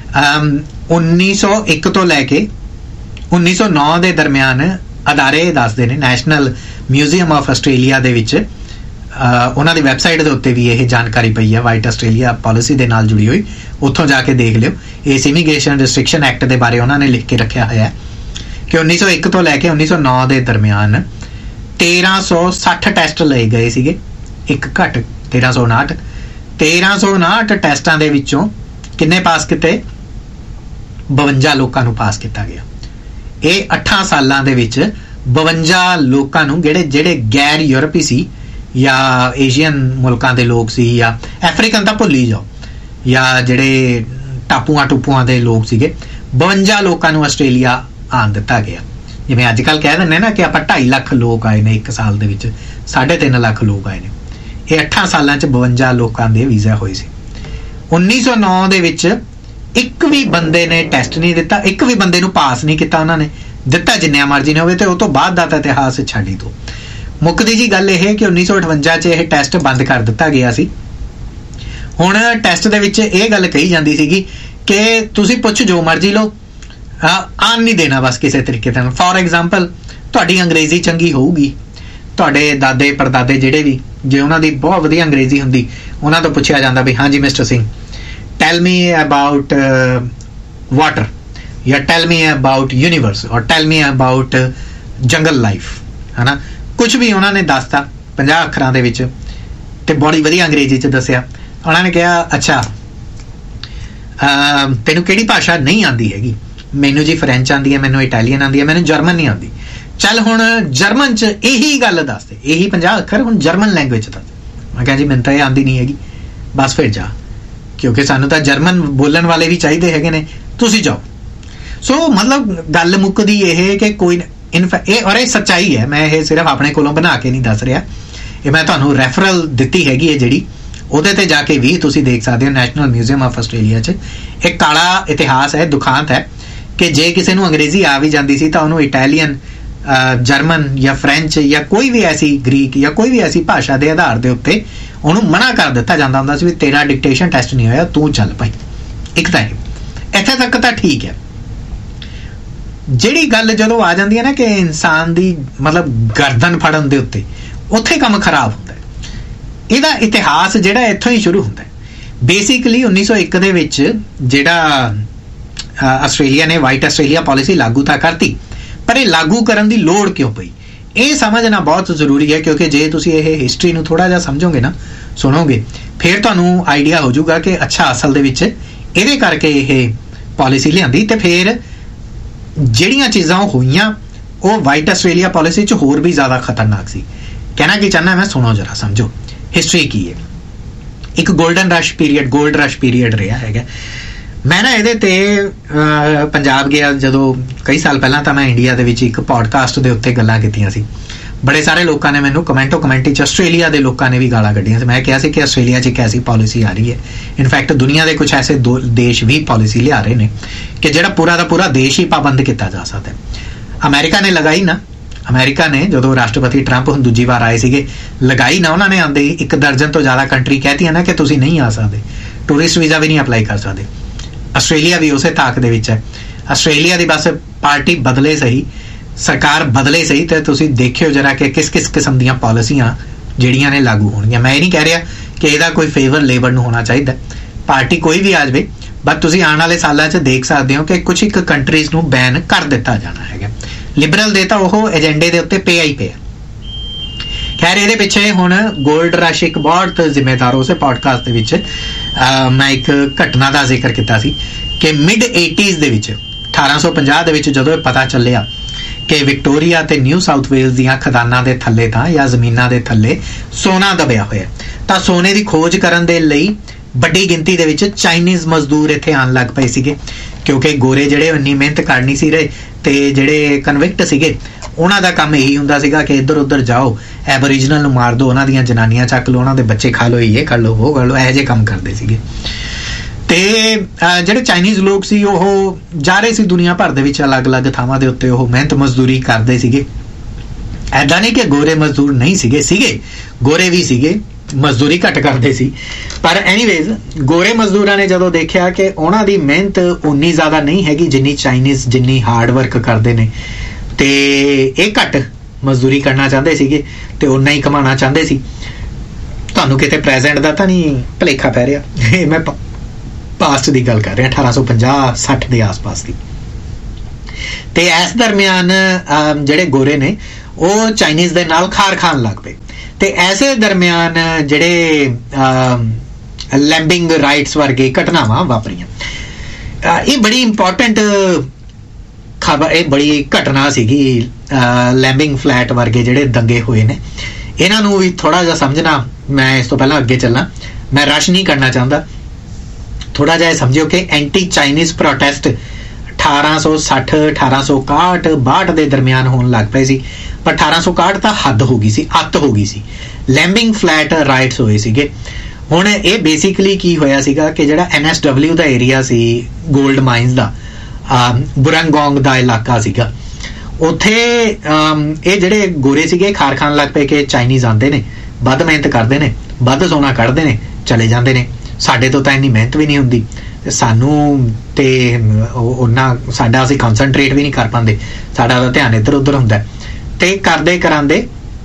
ਉੱਨੀ ਸੌ ਇੱਕ ਤੋਂ ਲੈ ਕੇ ਉੱਨੀ ਸੌ ਨੌ ਦੇ ਦਰਮਿਆਨ ਅਦਾਰੇ ਦੱਸਦੇ ਨੇ, ਨੈਸ਼ਨਲ ਮਿਊਜ਼ੀਅਮ ਆਫ ਆਸਟ੍ਰੇਲੀਆ ਦੇ ਵਿੱਚ ਉਹਨਾਂ ਦੀ ਵੈਬਸਾਈਟ ਦੇ ਉੱਤੇ ਵੀ ਇਹ ਜਾਣਕਾਰੀ ਪਈ ਹੈ, ਵਾਈਟ ਆਸਟ੍ਰੇਲੀਆ ਪਾਲਿਸੀ ਦੇ ਨਾਲ ਜੁੜੀ ਹੋਈ, ਉੱਥੋਂ ਜਾ ਕੇ ਦੇਖ ਲਿਓ। ਇਸ ਇਮੀਗ੍ਰੇਸ਼ਨ ਰਿਸਟ੍ਰਿਕਸ਼ਨ ਐਕਟ ਦੇ ਬਾਰੇ ਉਹਨਾਂ ਨੇ ਲਿਖ ਕੇ ਰੱਖਿਆ ਹੋਇਆ ਕਿ ਉੱਨੀ ਸੌ ਇੱਕ ਤੋਂ ਲੈ ਕੇ ਉੱਨੀ ਸੌ ਨੌ ਦੇ ਦਰਮਿਆਨ ਤੇਰਾਂ ਸੌ ਸੱਠ ਟੈਸਟ ਲਏ ਗਏ ਸੀਗੇ, ਇੱਕ ਘੱਟ ਤੇਰਾਂ ਸੌ ਉਨਾਹਠ ਤੇਰਾਂ ਸੌ ਉਨਾਹਠ ਟੈਸਟਾਂ ਦੇ ਵਿੱਚੋਂ ਕਿੰਨੇ ਪਾਸ ਕੀਤੇ? ਬਵੰਜਾ ਲੋਕਾਂ ਨੂੰ ਪਾਸ ਕੀਤਾ ਗਿਆ। ਇਹ ਅੱਠਾਂ ਸਾਲਾਂ ਦੇ ਵਿੱਚ ਬਵੰਜਾ ਲੋਕਾਂ ਨੂੰ ਜਿਹੜੇ ਜਿਹੜੇ ਗੈਰ ਯੂਰਪੀ ਸੀ ਜਾਂ ਏਸ਼ੀਅਨ ਮੁਲਕਾਂ ਦੇ ਲੋਕ ਸੀ ਜਾਂ ਅਫਰੀਕਨ ਤਾਂ ਭੁੱਲ ਹੀ ਜਾਓ ਜਾਂ ਜਿਹੜੇ ਟਾਪੂਆਂ ਟੂਪੂਆਂ ਦੇ ਲੋਕ ਸੀਗੇ, ਬਵੰਜਾ ਲੋਕਾਂ ਨੂੰ ਆਸਟ੍ਰੇਲੀਆ ਆਉਣ ਦਿੱਤਾ ਗਿਆ। ਜਿਵੇਂ ਅੱਜ ਕੱਲ੍ਹ ਕਹਿ ਦਿੰਦੇ ਨਾ ਕਿ ਆਪਾਂ ਢਾਈ ਲੱਖ ਲੋਕ ਆਏ ਨੇ ਇੱਕ ਸਾਲ ਦੇ ਵਿੱਚ, ਸਾਢੇ ਤਿੰਨ ਲੱਖ ਲੋਕ ਆਏ ਨੇ। ਇਹ ਅੱਠਾਂ ਸਾਲਾਂ 'ਚ ਬਵੰਜਾ ਲੋਕਾਂ ਦੇ ਵੀਜ਼ਾ ਹੋਏ ਸੀ। ਉੱਨੀ ਸੌ ਨੌ ਦੇ ਵਿੱਚ ਇੱਕ ਵੀ ਬੰਦੇ ਨੇ ਟੈਸਟ ਨਹੀਂ ਦਿੱਤਾ, ਇੱਕ ਵੀ ਬੰਦੇ ਨੂੰ ਪਾਸ ਨਹੀਂ ਕੀਤਾ ਉਹਨਾਂ ਨੇ। ਦਿੱਤਾ ਜਿੰਨਿਆਂ ਮਰਜ਼ੀ ਨੇ ਹੋਵੇ, ਤੇ ਉਹ ਤੋਂ ਬਾਅਦ ਦਾ ਤਾਂ ਇਤਿਹਾਸ ਛੱਡ ਹੀ ਦਿਓ। ਮੁੱਕਦੀ ਜੀ ਗੱਲ ਇਹ ਕਿ ਉੱਨੀ ਸੌ ਅਠਵੰਜਾ 'ਚ ਇਹ ਟੈਸਟ ਬੰਦ ਕਰ ਦਿੱਤਾ ਗਿਆ ਸੀ। ਹੁਣ ਟੈਸਟ ਦੇ ਵਿੱਚ ਇਹ ਗੱਲ ਕਹੀ ਜਾਂਦੀ ਸੀਗੀ ਕਿ ਤੁਸੀਂ ਪੁੱਛ ਜੋ ਮਰਜ਼ੀ ਲਓ, ਆਨ ਨਹੀਂ ਦੇਣਾ ਬਸ ਕਿਸੇ ਤਰੀਕੇ ਨਾਲ। ਫੋਰ ਐਗਜ਼ਾਮਪਲ, ਤੁਹਾਡੀ ਅੰਗਰੇਜ਼ੀ ਚੰਗੀ ਹੋਊਗੀ, ਤੁਹਾਡੇ ਦਾਦੇ ਪੜਦਾਦੇ ਜਿਹੜੇ ਵੀ, ਜੇ ਉਹਨਾਂ ਦੀ ਬਹੁਤ ਵਧੀਆ ਅੰਗਰੇਜ਼ੀ ਹੁੰਦੀ, ਉਹਨਾਂ ਤੋਂ ਪੁੱਛਿਆ ਜਾਂਦਾ ਵੀ ਹਾਂਜੀ mister Singh, tile me about water, ਜਾਂ ਟੈਲ ਮੀ ਅਬਾਊਟ ਯੂਨੀਵਰਸ, ਔਰ ਟੈਲ ਮੀ ਅਬਾਊਟ ਜੰਗਲ ਲਾਈਫ, ਹੈ ਨਾ। ਕੁਛ ਵੀ ਉਹਨਾਂ ਨੇ ਦੱਸਤਾ ਪੰਜਾਹ ਅੱਖਰਾਂ ਦੇ ਵਿੱਚ, ਤੇ ਬੜੀ ਵਧੀਆ ਅੰਗਰੇਜ਼ੀ 'ਚ ਦੱਸਿਆ। ਉਹਨਾਂ ਨੇ ਕਿਹਾ ਅੱਛਾ ਤੈਨੂੰ ਕਿਹੜੀ ਭਾਸ਼ਾ ਨਹੀਂ ਆਉਂਦੀ ਹੈਗੀ? ਮੈਨੂੰ ਜੀ ਫਰੈਂਚ ਆਉਂਦੀ ਹੈ, ਮੈਨੂੰ ਇਟਾਲੀਅਨ ਆਉਂਦੀ ਹੈ, ਮੈਨੂੰ ਜਰਮਨ ਨਹੀਂ ਆਉਂਦੀ। ਚੱਲ ਹੁਣ ਜਰਮਨ 'ਚ ਇਹੀ ਗੱਲ ਦੱਸਦੇ, ਇਹੀ ਪੰਜਾਹ ਅੱਖਰ, ਹੁਣ ਜਰਮਨ ਲੈਂਗੁਏਜ ਦੱਸ। ਮੈਂ ਕਿਹਾ ਜੀ ਮੈਨੂੰ ਤਾਂ ਇਹ ਆਉਂਦੀ ਨਹੀਂ ਹੈਗੀ। ਬਸ ਫਿਰ ਜਾ, ਕਿਉਂਕਿ ਸਾਨੂੰ ਤਾਂ ਜਰਮਨ ਬੋਲਣ ਵਾਲੇ ਵੀ ਚਾਹੀਦੇ ਹੈਗੇ ਨੇ, ਤੁਸੀਂ ਜਾਓ। ਸੋ ਮਤਲਬ ਗੱਲ ਮੁੱਕਦੀ ਇਹ ਕਿ ਕੋਈ ਇਨਫੈਕਟ ਇਹ, ਔਰ ਇਹ ਸੱਚਾਈ ਹੈ, ਮੈਂ ਇਹ ਸਿਰਫ ਆਪਣੇ ਕੋਲੋਂ ਬਣਾ ਕੇ ਨਹੀਂ ਦੱਸ ਰਿਹਾ, ਇਹ ਮੈਂ ਤੁਹਾਨੂੰ ਰੈਫਰਲ ਦਿੱਤੀ ਹੈਗੀ ਹੈ ਜਿਹੜੀ, ਉਹਦੇ ਤੇ ਜਾ ਕੇ ਵੀ ਤੁਸੀਂ ਦੇਖ ਸਕਦੇ ਹੋ। ਨੈਸ਼ਨਲ ਮਿਊਜ਼ੀਅਮ ਆਫ ਆਸਟ੍ਰੇਲੀਆ 'ਚ ਇੱਕ ਕਾਲਾ ਇਤਿਹਾਸ ਹੈ, ਦੁਖਾਂਤ ਹੈ ਕਿ ਜੇ ਕਿਸੇ ਨੂੰ ਅੰਗਰੇਜ਼ੀ ਆ ਵੀ ਜਾਂਦੀ ਸੀ ਤਾਂ ਉਹਨੂੰ ਇਟਾਲੀਅਨ, ਜਰਮਨ ਜਾਂ ਫਰੈਂਚ ਜਾਂ ਕੋਈ ਵੀ ਐਸੀ ਗ੍ਰੀਕ ਜਾਂ ਕੋਈ ਵੀ ਐਸੀ ਭਾਸ਼ਾ ਦੇ ਆਧਾਰ ਦੇ ਉੱਤੇ ਉਹਨੂੰ ਮਨਾ ਕਰ ਦਿੱਤਾ ਜਾਂਦਾ ਹੁੰਦਾ ਸੀ ਵੀ ਤੇਰਾ ਡਿਕਟੇਸ਼ਨ ਟੈਸਟ ਨਹੀਂ ਹੋਇਆ, ਤੂੰ ਚੱਲ ਭਾਈ। ਇੱਕ ਤਾਂ ਇਹ ਇੱਥੇ ਤੱਕ ਤਾਂ ਠੀਕ ਹੈ। ਜਿਹੜੀ ਗੱਲ ਜਦੋਂ ਆ ਜਾਂਦੀ ਹੈ ਨਾ ਕਿ ਇਨਸਾਨ ਦੀ ਮਤਲਬ ਗਰਦਨ ਫੜਨ ਦੇ ਉੱਤੇ, ਉੱਥੇ ਕੰਮ ਖਰਾਬ ਹੁੰਦਾ। ਇਹਦਾ ਇਤਿਹਾਸ ਜਿਹੜਾ ਇੱਥੋਂ ਹੀ ਸ਼ੁਰੂ ਹੁੰਦਾ। ਬੇਸਿਕਲੀ ਉੱਨੀ ਸੌ ਇੱਕ ਦੇ ਵਿੱਚ ਜਿਹੜਾ ਆਸਟ੍ਰੇਲੀਆ ਨੇ ਵਾਈਟ ਆਸਟ੍ਰੇਲੀਆ ਪਾਲਿਸੀ ਲਾਗੂ ਤਾਂ ਕਰਤੀ, ਪਰ ਇਹ ਲਾਗੂ ਕਰਨ ਦੀ ਲੋੜ ਕਿਉਂ ਪਈ, ਇਹ ਸਮਝਣਾ ਬਹੁਤ ਜ਼ਰੂਰੀ ਹੈ। ਕਿਉਂਕਿ ਜੇ ਤੁਸੀਂ ਇਹ ਹਿਸਟਰੀ ਨੂੰ ਥੋੜਾ ਜਿਹਾ ਸਮਝੋਗੇ ਨਾ, ਸੁਣੋਗੇ, ਫਿਰ ਤੁਹਾਨੂੰ ਆਈਡੀਆ ਹੋ ਜਾਊਗਾ ਕਿ ਅੱਛਾ ਅਸਲ ਦੇ ਵਿੱਚ ਇਹਦੇ ਕਰਕੇ ਇਹ ਪਾਲਿਸੀ ਲਿਆਂਦੀ। ਤੇ ਫਿਰ ਜਿਹੜੀਆਂ ਚੀਜ਼ਾਂ ਉਹ ਹੋਈਆਂ ਉਹ ਵਾਈਟ ਆਸਟ੍ਰੇਲੀਆ ਪਾਲਿਸੀ 'ਚ ਹੋਰ ਵੀ ਜ਼ਿਆਦਾ ਖਤਰਨਾਕ ਸੀ। ਕਹਿਣਾ ਕੀ ਚਾਹੁੰਦਾ ਮੈਂ, ਸੁਣੋ ਜਰਾ, ਸਮਝੋ ਹਿਸਟਰੀ ਕੀ ਹੈ। ਇੱਕ golden rush period, gold rush period ਰਿਹਾ ਹੈਗਾ। ਮੈਂ ਨਾ ਇਹਦੇ ਤੇ ਪੰਜਾਬ ਗਿਆ ਜਦੋਂ ਕਈ ਸਾਲ ਪਹਿਲਾਂ, ਤਾਂ ਮੈਂ ਇੰਡੀਆ ਦੇ ਵਿੱਚ ਇੱਕ ਪੋਡਕਾਸਟ ਦੇ ਉੱਤੇ ਗੱਲਾਂ ਕੀਤੀਆਂ ਸੀ। ਬੜੇ ਸਾਰੇ ਲੋਕਾਂ ਨੇ ਮੈਨੂੰ ਕਮੈਂਟੋ ਕਮੈਂਟੀ 'ਚ, ਆਸਟ੍ਰੇਲੀਆ ਦੇ ਲੋਕਾਂ ਨੇ ਵੀ ਗਾਲਾਂ ਕੱਢੀਆਂ ਸੀ। ਮੈਂ ਕਿਹਾ ਸੀ ਕਿ ਆਸਟ੍ਰੇਲੀਆ 'ਚ ਇੱਕ ਐਸੀ ਪਾਲਿਸੀ ਆ ਰਹੀ ਹੈ, ਇਨਫੈਕਟ ਦੁਨੀਆ ਦੇ ਕੁਝ ਐਸੇ ਦੋ ਦੇਸ਼ ਵੀ ਪਾਲਿਸੀ ਲਿਆ ਰਹੇ ਨੇ ਕਿ ਜਿਹੜਾ ਪੂਰਾ ਦਾ ਪੂਰਾ ਦੇਸ਼ ਹੀ ਪਾਬੰਦ ਕੀਤਾ ਜਾ ਸਕਦਾ। ਅਮਰੀਕਾ ਨੇ ਲਗਾਈ ਨਾ, ਅਮਰੀਕਾ ਨੇ ਜਦੋਂ ਰਾਸ਼ਟਰਪਤੀ ਟਰੰਪ ਹੁਣ ਦੂਜੀ ਵਾਰ ਆਏ ਸੀਗੇ, ਲਗਾਈ ਨਾ ਉਹਨਾਂ ਨੇ। ਆਉਂਦੇ ਇੱਕ ਦਰਜਨ ਤੋਂ ਜ਼ਿਆਦਾ ਕੰਟਰੀ ਕਹਿਤੀਆਂ ਨਾ ਕਿ ਤੁਸੀਂ ਨਹੀਂ ਆ ਸਕਦੇ, ਟੂਰਿਸਟ ਵੀਜ਼ਾ ਵੀ ਨਹੀਂ ਅਪਲਾਈ ਕਰ ਸਕਦੇ। ਆਸਟ੍ਰੇਲੀਆ ਵੀ ਉਸੇ ਤਾਕ ਦੇ ਵਿੱਚ ਹੈ। ਆਸਟ੍ਰੇਲੀਆ ਦੀ ਬਸ ਪਾਰਟੀ ਬਦਲੇ ਸਹੀ, ਸਰਕਾਰ ਬਦਲੇ ਸਹੀ, ਤੇ ਤੁਸੀਂ ਦੇਖਿਓ ਜਰਾ ਕਿ ਕਿਸ ਕਿਸ ਕਿਸਮ ਦੀਆਂ ਪਾਲਿਸੀਆਂ ਜਿਹੜੀਆਂ ਨੇ ਲਾਗੂ ਹੋਣਗੀਆਂ। ਮੈਂ ਇਹ ਨਹੀਂ ਕਹਿ ਰਿਹਾ ਕਿ ਇਹਦਾ ਕੋਈ ਫੇਵਰ ਲੇਬਰ ਨੂੰ ਹੋਣਾ ਚਾਹੀਦਾ, ਪਾਰਟੀ ਕੋਈ ਵੀ ਆ ਜਾਵੇ, ਬਟ ਤੁਸੀਂ ਆਉਣ ਵਾਲੇ ਸਾਲਾਂ 'ਚ ਦੇਖ ਸਕਦੇ ਹੋ ਕਿ ਕੁਝ ਇੱਕ ਕੰਟਰੀਜ਼ ਨੂੰ ਬੈਨ ਕਰ ਦਿੱਤਾ ਜਾਣਾ ਹੈਗਾ। ਲਿਬਰਲ ਦੇ ਤਾਂ ਉਹ ਏਜੰਡੇ ਦੇ ਉੱਤੇ ਪਿਆ ਹੀ ਪਿਆ। ਖੈਰ, ਇਹਦੇ ਪਿੱਛੇ ਹੁਣ ਗੋਲਡ ਰਸ਼ ਇੱਕ ਬਹੁਤ ਜ਼ਿੰਮੇਦਾਰ, ਉਸੇ ਪੋਡਕਾਸਟ ਦੇ ਵਿੱਚ ਮੈਂ ਇੱਕ ਘਟਨਾ ਦਾ ਜ਼ਿਕਰ ਕੀਤਾ ਸੀ ਕਿ ਮਿਡ ਏਟੀਜ਼ ਦੇ ਵਿੱਚ, ਅਠਾਰਾਂ ਸੌ ਪੰਜਾਹ ਦੇ ਵਿੱਚ, ਜਦੋਂ ਇਹ ਪਤਾ ਚੱਲਿਆ ਕਿ ਵਿਕਟੋਰੀਆ ਤੇ ਨਿਊ ਸਾਊਥ ਵੇਲਜ਼ ਦੀਆਂ ਖਦਾਨਾਂ ਦੇ ਥੱਲੇ ਤਾਂ ਜਾਂ ਜ਼ਮੀਨਾਂ ਦੇ ਥੱਲੇ ਸੋਨਾ ਦਬਿਆ ਹੋਇਆ, ਤਾਂ ਸੋਨੇ ਦੀ ਖੋਜ ਕਰਨ ਦੇ ਲਈ ਵੱਡੀ ਗਿਣਤੀ ਦੇ ਵਿੱਚ ਚਾਈਨੀਜ਼ ਮਜ਼ਦੂਰ ਇੱਥੇ ਆਉਣ ਲੱਗ ਪਏ ਸੀਗੇ। ਕਿਉਂਕਿ ਗੋਰੇ ਜਿਹੜੇ ਇੰਨੀ ਮਿਹਨਤ ਕਰ ਨਹੀਂ ਸੀ ਰਹੇ, ਤੇ ਜਿਹੜੇ ਕਨਵਿਕਟ ਸੀਗੇ ਉਹਨਾਂ ਦਾ ਕੰਮ ਇਹੀ ਹੁੰਦਾ ਸੀਗਾ ਕਿ ਇੱਧਰ ਉੱਧਰ ਜਾਓ, ਐਬੋਰੀਜਨਲ ਨੂੰ ਮਾਰ ਦਿਓ, ਉਹਨਾਂ ਦੀਆਂ ਜਨਾਨੀਆਂ ਚੱਕ ਲਓ, ਉਹਨਾਂ ਦੇ ਬੱਚੇ ਖਾ ਲਓ, ਇਹ ਕਰ ਲਓ, ਉਹ ਕਰ ਲਓ, ਇਹੋ ਜਿਹੇ ਕੰਮ ਕਰਦੇ ਸੀਗੇ। ਤੇ ਜਿਹੜੇ ਚਾਈਨੀਜ਼ ਲੋਕ ਸੀ ਉਹ ਜਾ ਰਹੇ ਸੀ ਦੁਨੀਆ ਭਰ ਦੇ ਵਿੱਚ ਅਲੱਗ-ਅਲੱਗ ਥਾਵਾਂ ਦੇ ਉੱਤੇ, ਉਹ ਮਿਹਨਤ ਮਜ਼ਦੂਰੀ ਕਰਦੇ ਸੀਗੇ। ਐਦਾਂ ਨਹੀਂ ਕਿ ਗੋਰੇ ਮਜ਼ਦੂਰ ਨਹੀਂ ਸੀਗੇ, ਸੀਗੇ ਗੋਰੇ ਵੀ ਸੀਗੇ, ਮਜ਼ਦੂਰੀ ਘੱਟ ਕਰਦੇ ਸੀ। ਪਰ ਐਨੀਵੇਜ਼ ਗੋਰੇ ਮਜ਼ਦੂਰਾਂ ਨੇ ਜਦੋਂ ਦੇਖਿਆ ਕਿ ਉਹਨਾਂ ਦੀ ਮਿਹਨਤ ਉਨੀ ਜ਼ਿਆਦਾ ਨਹੀਂ ਹੈਗੀ ਜਿੰਨੀ ਚਾਈਨੀਜ਼ ਜਿੰਨੀ ਹਾਰਡ ਵਰਕ ਕਰਦੇ ਨੇ, ਤੇ ਇਹ ਘੱਟ ਮਜ਼ਦੂਰੀ ਕਰਨਾ ਚਾਹੁੰਦੇ ਸੀਗੇ ਤੇ ਉਨਾ ਹੀ ਕਮਾਉਣਾ ਚਾਹੁੰਦੇ ਸੀ। ਤੁਹਾਨੂੰ ਕਿਤੇ ਪ੍ਰੈਜ਼ੈਂਟ ਦਾ ਤਾਂ ਨਹੀਂ ਭੁਲੇਖਾ ਪੈ ਰਿਹਾ, ਇਹ ਮੈਂ ਪਾਸਟ ਦੀ ਗੱਲ ਕਰ ਰਿਹਾ, ਅਠਾਰਾਂ ਸੌ ਪੰਜਾਹ ਸੱਠ ਦੇ ਆਸ-ਪਾਸ ਦੀ। ਤੇ ਇਸ ਦਰਮਿਆਨ ਜਿਹੜੇ ਗੋਰੇ ਨੇ ਉਹ ਚਾਈਨੀਜ਼ ਦੇ ਨਾਲ ਖਾਰ ਖਾਣ ਲੱਗ ਪਏ। ਤੇ ਐਸੇ ਦਰਮਿਆਨ ਜਿਹੜੇ ਲੈਂਬਿੰਗ ਰਾਈਟਸ ਵਰਗੇ ਘਟਨਾਵਾਂ ਵਾਪਰੀਆਂ। ਇਹ ਬੜੀ ਇੰਪੋਰਟੈਂਟ खबर ये बड़ी घटना सीगी लैंबिंग फ्लैट वर्गे जिहड़े दंगे होए ने इन्हां नूं भी थोड़ा जिहा समझना। मैं इस तो पहला अगे चलना, मैं रश नहीं करना चाहता, थोड़ा जिहा समझियो कि एंटी चाइनीज़ प्रोटेस्ट अठारह सौ सठ अठारह सौ इकाहठ बाहठ के दरमियान होने लग पे सी, पर अठारह सौ इकाहठ तो हद हो गई सी, अत हो गई सी। लैंबिंग फ्लैट राइट्स होए सीगे। हुण ये बेसिकली की होया सीगा कि जिहड़ा एन एस डबल्यू का एरिया सी गोल्ड माइनस का बुरंगोंग का इलाका सीगा, उत्थे ये जिहड़े गोरे सीगे खार खान लग पे कि चाइनीज़ आंदे ने, वध मेहनत करते हैं, वध सोना कढ़ते हैं, चले जाते हैं, साडे तो इन्नी मेहनत भी नहीं हुंदी, सानू ते उन्ना साडा असीं कॉन्सनट्रेट भी नहीं कर पाते, साडा दा ध्यान इधर उधर हुंदा ते करदे करांदे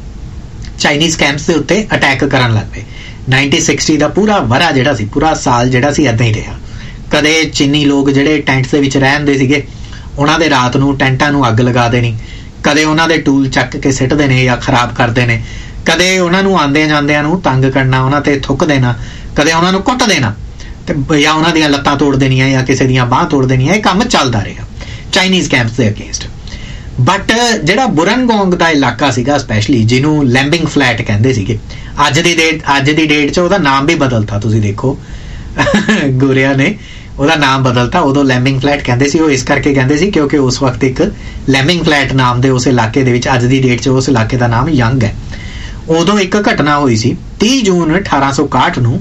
चाइनीज़ कैंप्स के उत्ते अटैक करन लग पे। नाइनटीन सिक्सटी का पूरा वरा जिहड़ा सी, पूरा साल जिहड़ा सी इदां ही रहा। कदे चीनी लोग जिहड़े टैंट्स दे विच रहंदे सीगे उन्हां दे रात नूं टैंटां नूं अग लगा देनी, कदे उन्हां दे टूल चक के सिੱਟਦੇ ने या खराब करते हैं, कदे उन्हां नूं आंदे जांदिਆਂ नूं तंग करना, उन्हां ते थुक देना, कदे उन्हां नूं कुੱਟ देना ते या उन्हां दीयां लत्तां तोड़ देनियां या किसी दीयां बांह तोड़ देनियां। ये काम चलदा रहा चाइनीज़ कैंप्स के अगेंस्ट। बट जिहड़ा बुरनगोंग का इलाका सीगा स्पैशली, जिन्हों लैंबिंग फ्लैट कहंदे सीगे, अज दी डेट अज दी डेट च उहदा नाम भी बदलता, तुसीं देखो गोरिया ने ਉਹਦਾ नाम बदलता। उदों लैंबिंग फ्लैट कहते सी, इस करके कहते सी क्योंकि उस वक्त एक लैंबिंग फ्लैट नाम के उस इलाके दे विच, अज दी डेट च उस इलाके का नाम यंग है। उदों एक घटना हुई सी तीह जून अठारह सौ इकाहठ नूं,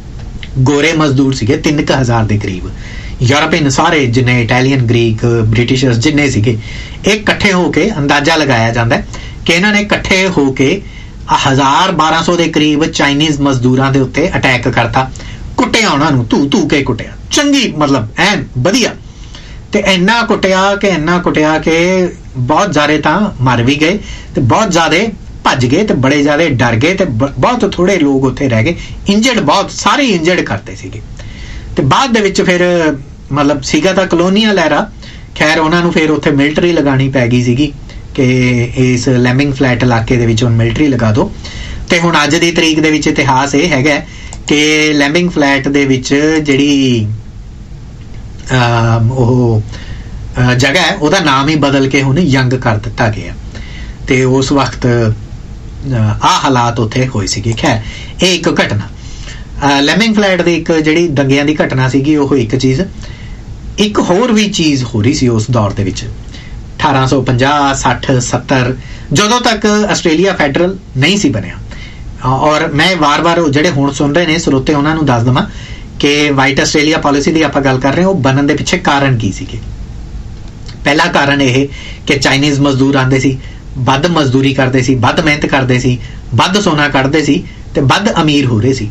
गोरे मजदूर सीगे तीन क हज़ार के करीब, यूरोपियन सारे जिन्ने इटैलीयन ग्रीक ब्रिटिशर्स जिन्ने सीगे, एक कट्ठे होके अंदाजा लगाया जाता है कि इन्होंने इकट्ठे होके हज़ार बारह सौ के करीब चाइनीज़ मजदूरों के उत्ते अटैक करता, कुटिया उन्होंने धू धू के कुटिया, चंगी मतलब एन वधिया, ते इन्ना कुटिया कि इन्ना कुटिया कि बहुत ज़्यादा तो मर भी गए, तो बहुत ज़्यादा भज गए, तो बड़े ज़्यादा डर गए, तो बहुत थोड़े लोग उत्थे रह गए, इंजर्ड बहुत सारे इंजर्ड करते सीगे। ते बाद दे विच फिर मतलब सीगा तां कलोनीअल एरा, खैर उन्होंने फिर उत्थे मिलटरी लगानी पै गई सीगी कि इस लैंबिंग फ्लैट इलाके दे विच हुण मिलटरी लगा दो। ते हुण अज दी तरीक दे विच इतिहास ये हैगा कि लैंबिंग फ्लैट दे विच जिहड़ी ओह जगह है उहदा नाम ही बदल के हुण यंग कर दिता गया। ते उस वक्त आ हालात उत्थे होए सीगे। खैर ये एक घटना लैंबिंग फ्लैट दी, एक जिहड़ी दंगिਆਂ दी घटना सीगी ओह एक चीज़, एक होर भी चीज़ हो रही सी उस दौर दे विच अठारह सौ पचास सठ सत्तर जदों तक आस्ट्रेलिया फैडरल नहीं सी बनिया। और मैं वार वार जिहड़े हुण सुन रहे ने स्रोते उन्हां नूं दस दवां कि वाइट आस्ट्रेलिया पॉलिसी की आपां गल कर रहे हैं, वो बनन दे पिछे कारण की सीगे। पहला कारण यह कि चाइनीज़ मजदूर आंदे सी, वध मजदूरी करते सी, वध मेहनत करते सी, वध सोना कढ़ते सी, ते वध अमीर हो रहे सी।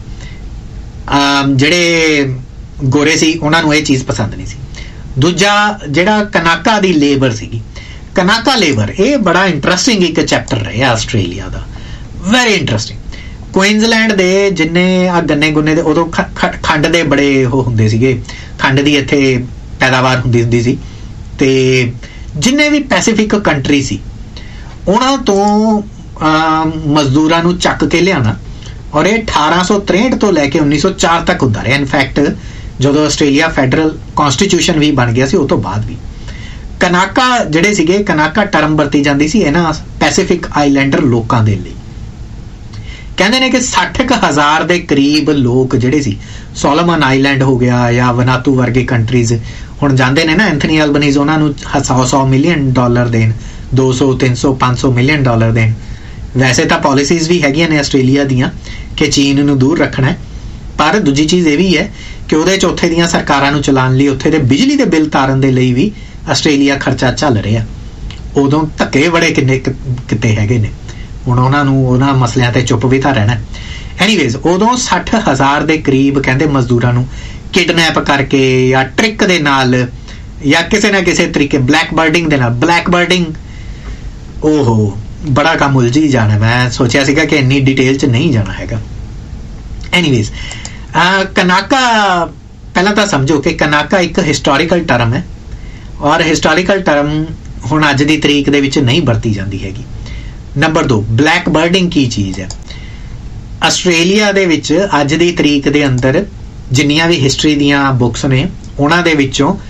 जिहड़े गोरे सी उन्हां नूं ये चीज़ पसंद नहीं सी। दूजा जिहड़ा कनाका दी लेबर सीगी, कनाका लेबर ये बड़ा इंटरस्टिंग एक चैप्टर रहा आस्ट्रेलिया का, वेरी इंटरस्टिंग। क्वीनसलैंड दे जिन्ने आ गन्ने गुन्ने दे उदों खंड दे बड़े वो हुंदे सीगे, खंड दी इत्थे पैदावार हुंदी हुंदी सी, ते जिन्ने भी पैसीफिक कंट्री सी उन्हां तो मजदूरां नूं चक के लियाना, और ये अठारह सौ त्रेहठ तो लैके उन्नीस सौ चार तक हुंदा रहा। इनफैक्ट जो आस्ट्रेलिया फैडरल कॉन्स्टिट्यूशन भी बन गया सी उस तो बाद भी कनाका जिहड़े सीगे, कनाका टर्म वरती जाती सी इन्हां पैसीफिक आइलैंडर लोकां दे लई। कहते हैं कि सठ क हज़ार के करीब लोग जिहड़े सी, सोलोमन आइलैंड हो गया या वनातू वर्गे कंट्रीज हुण जांदे ने ना, एंथनी अल्बनीज़ उन्हां नूं सौ सौ मिलियन डॉलर देन, दो सौ तीन सौ पाँच सौ मिलियन डॉलर देन। वैसे तो पॉलिसीज़ भी हैगियां ने आस्ट्रेलिया दियां कि चीन नूं दूर रखना है, पर दूजी चीज़ ये भी है कि उहदे च उत्थे दियां सरकारां नूं चलाउण लई, उत्थे दे बिजली दे बिल तारन दे लई भी आस्ट्रेलिया खर्चा झल रहा। उदों धक्के बड़े किन्ने किते हैगे ने, हुण उन्हां नूं उन्हां मसलिਆਂ ते चुप भी तां रहना। एनीवेज उदों सठ हज़ार के करीब कहते मजदूरां नूं किडनैप करके या ट्रिक दे नाल या किसी ना किसी तरीके ब्लैक बर्डिंग दे नाल, ब्लैक बर्डिंग ओहो बड़ा काम उलझी जाना, मैं सोचा सीगा कि इन्नी डिटेल च नहीं जाना हैगा। एनीवेज कनाका पहला तो समझो कि कनाका एक हिस्टोरिकल टर्म है, और हिस्टोरिकल टर्म हुण अज दी तरीक दे विच नहीं वरती जाती हैगी। नंबर दो, ब्लैक बर्डिंग की चीज़ है। आस्ट्रेलिया दे विच अज दी तरीक दे अंदर जिन्नियां भी हिस्टरी दियां बुक्स ने उन्हां दे विचों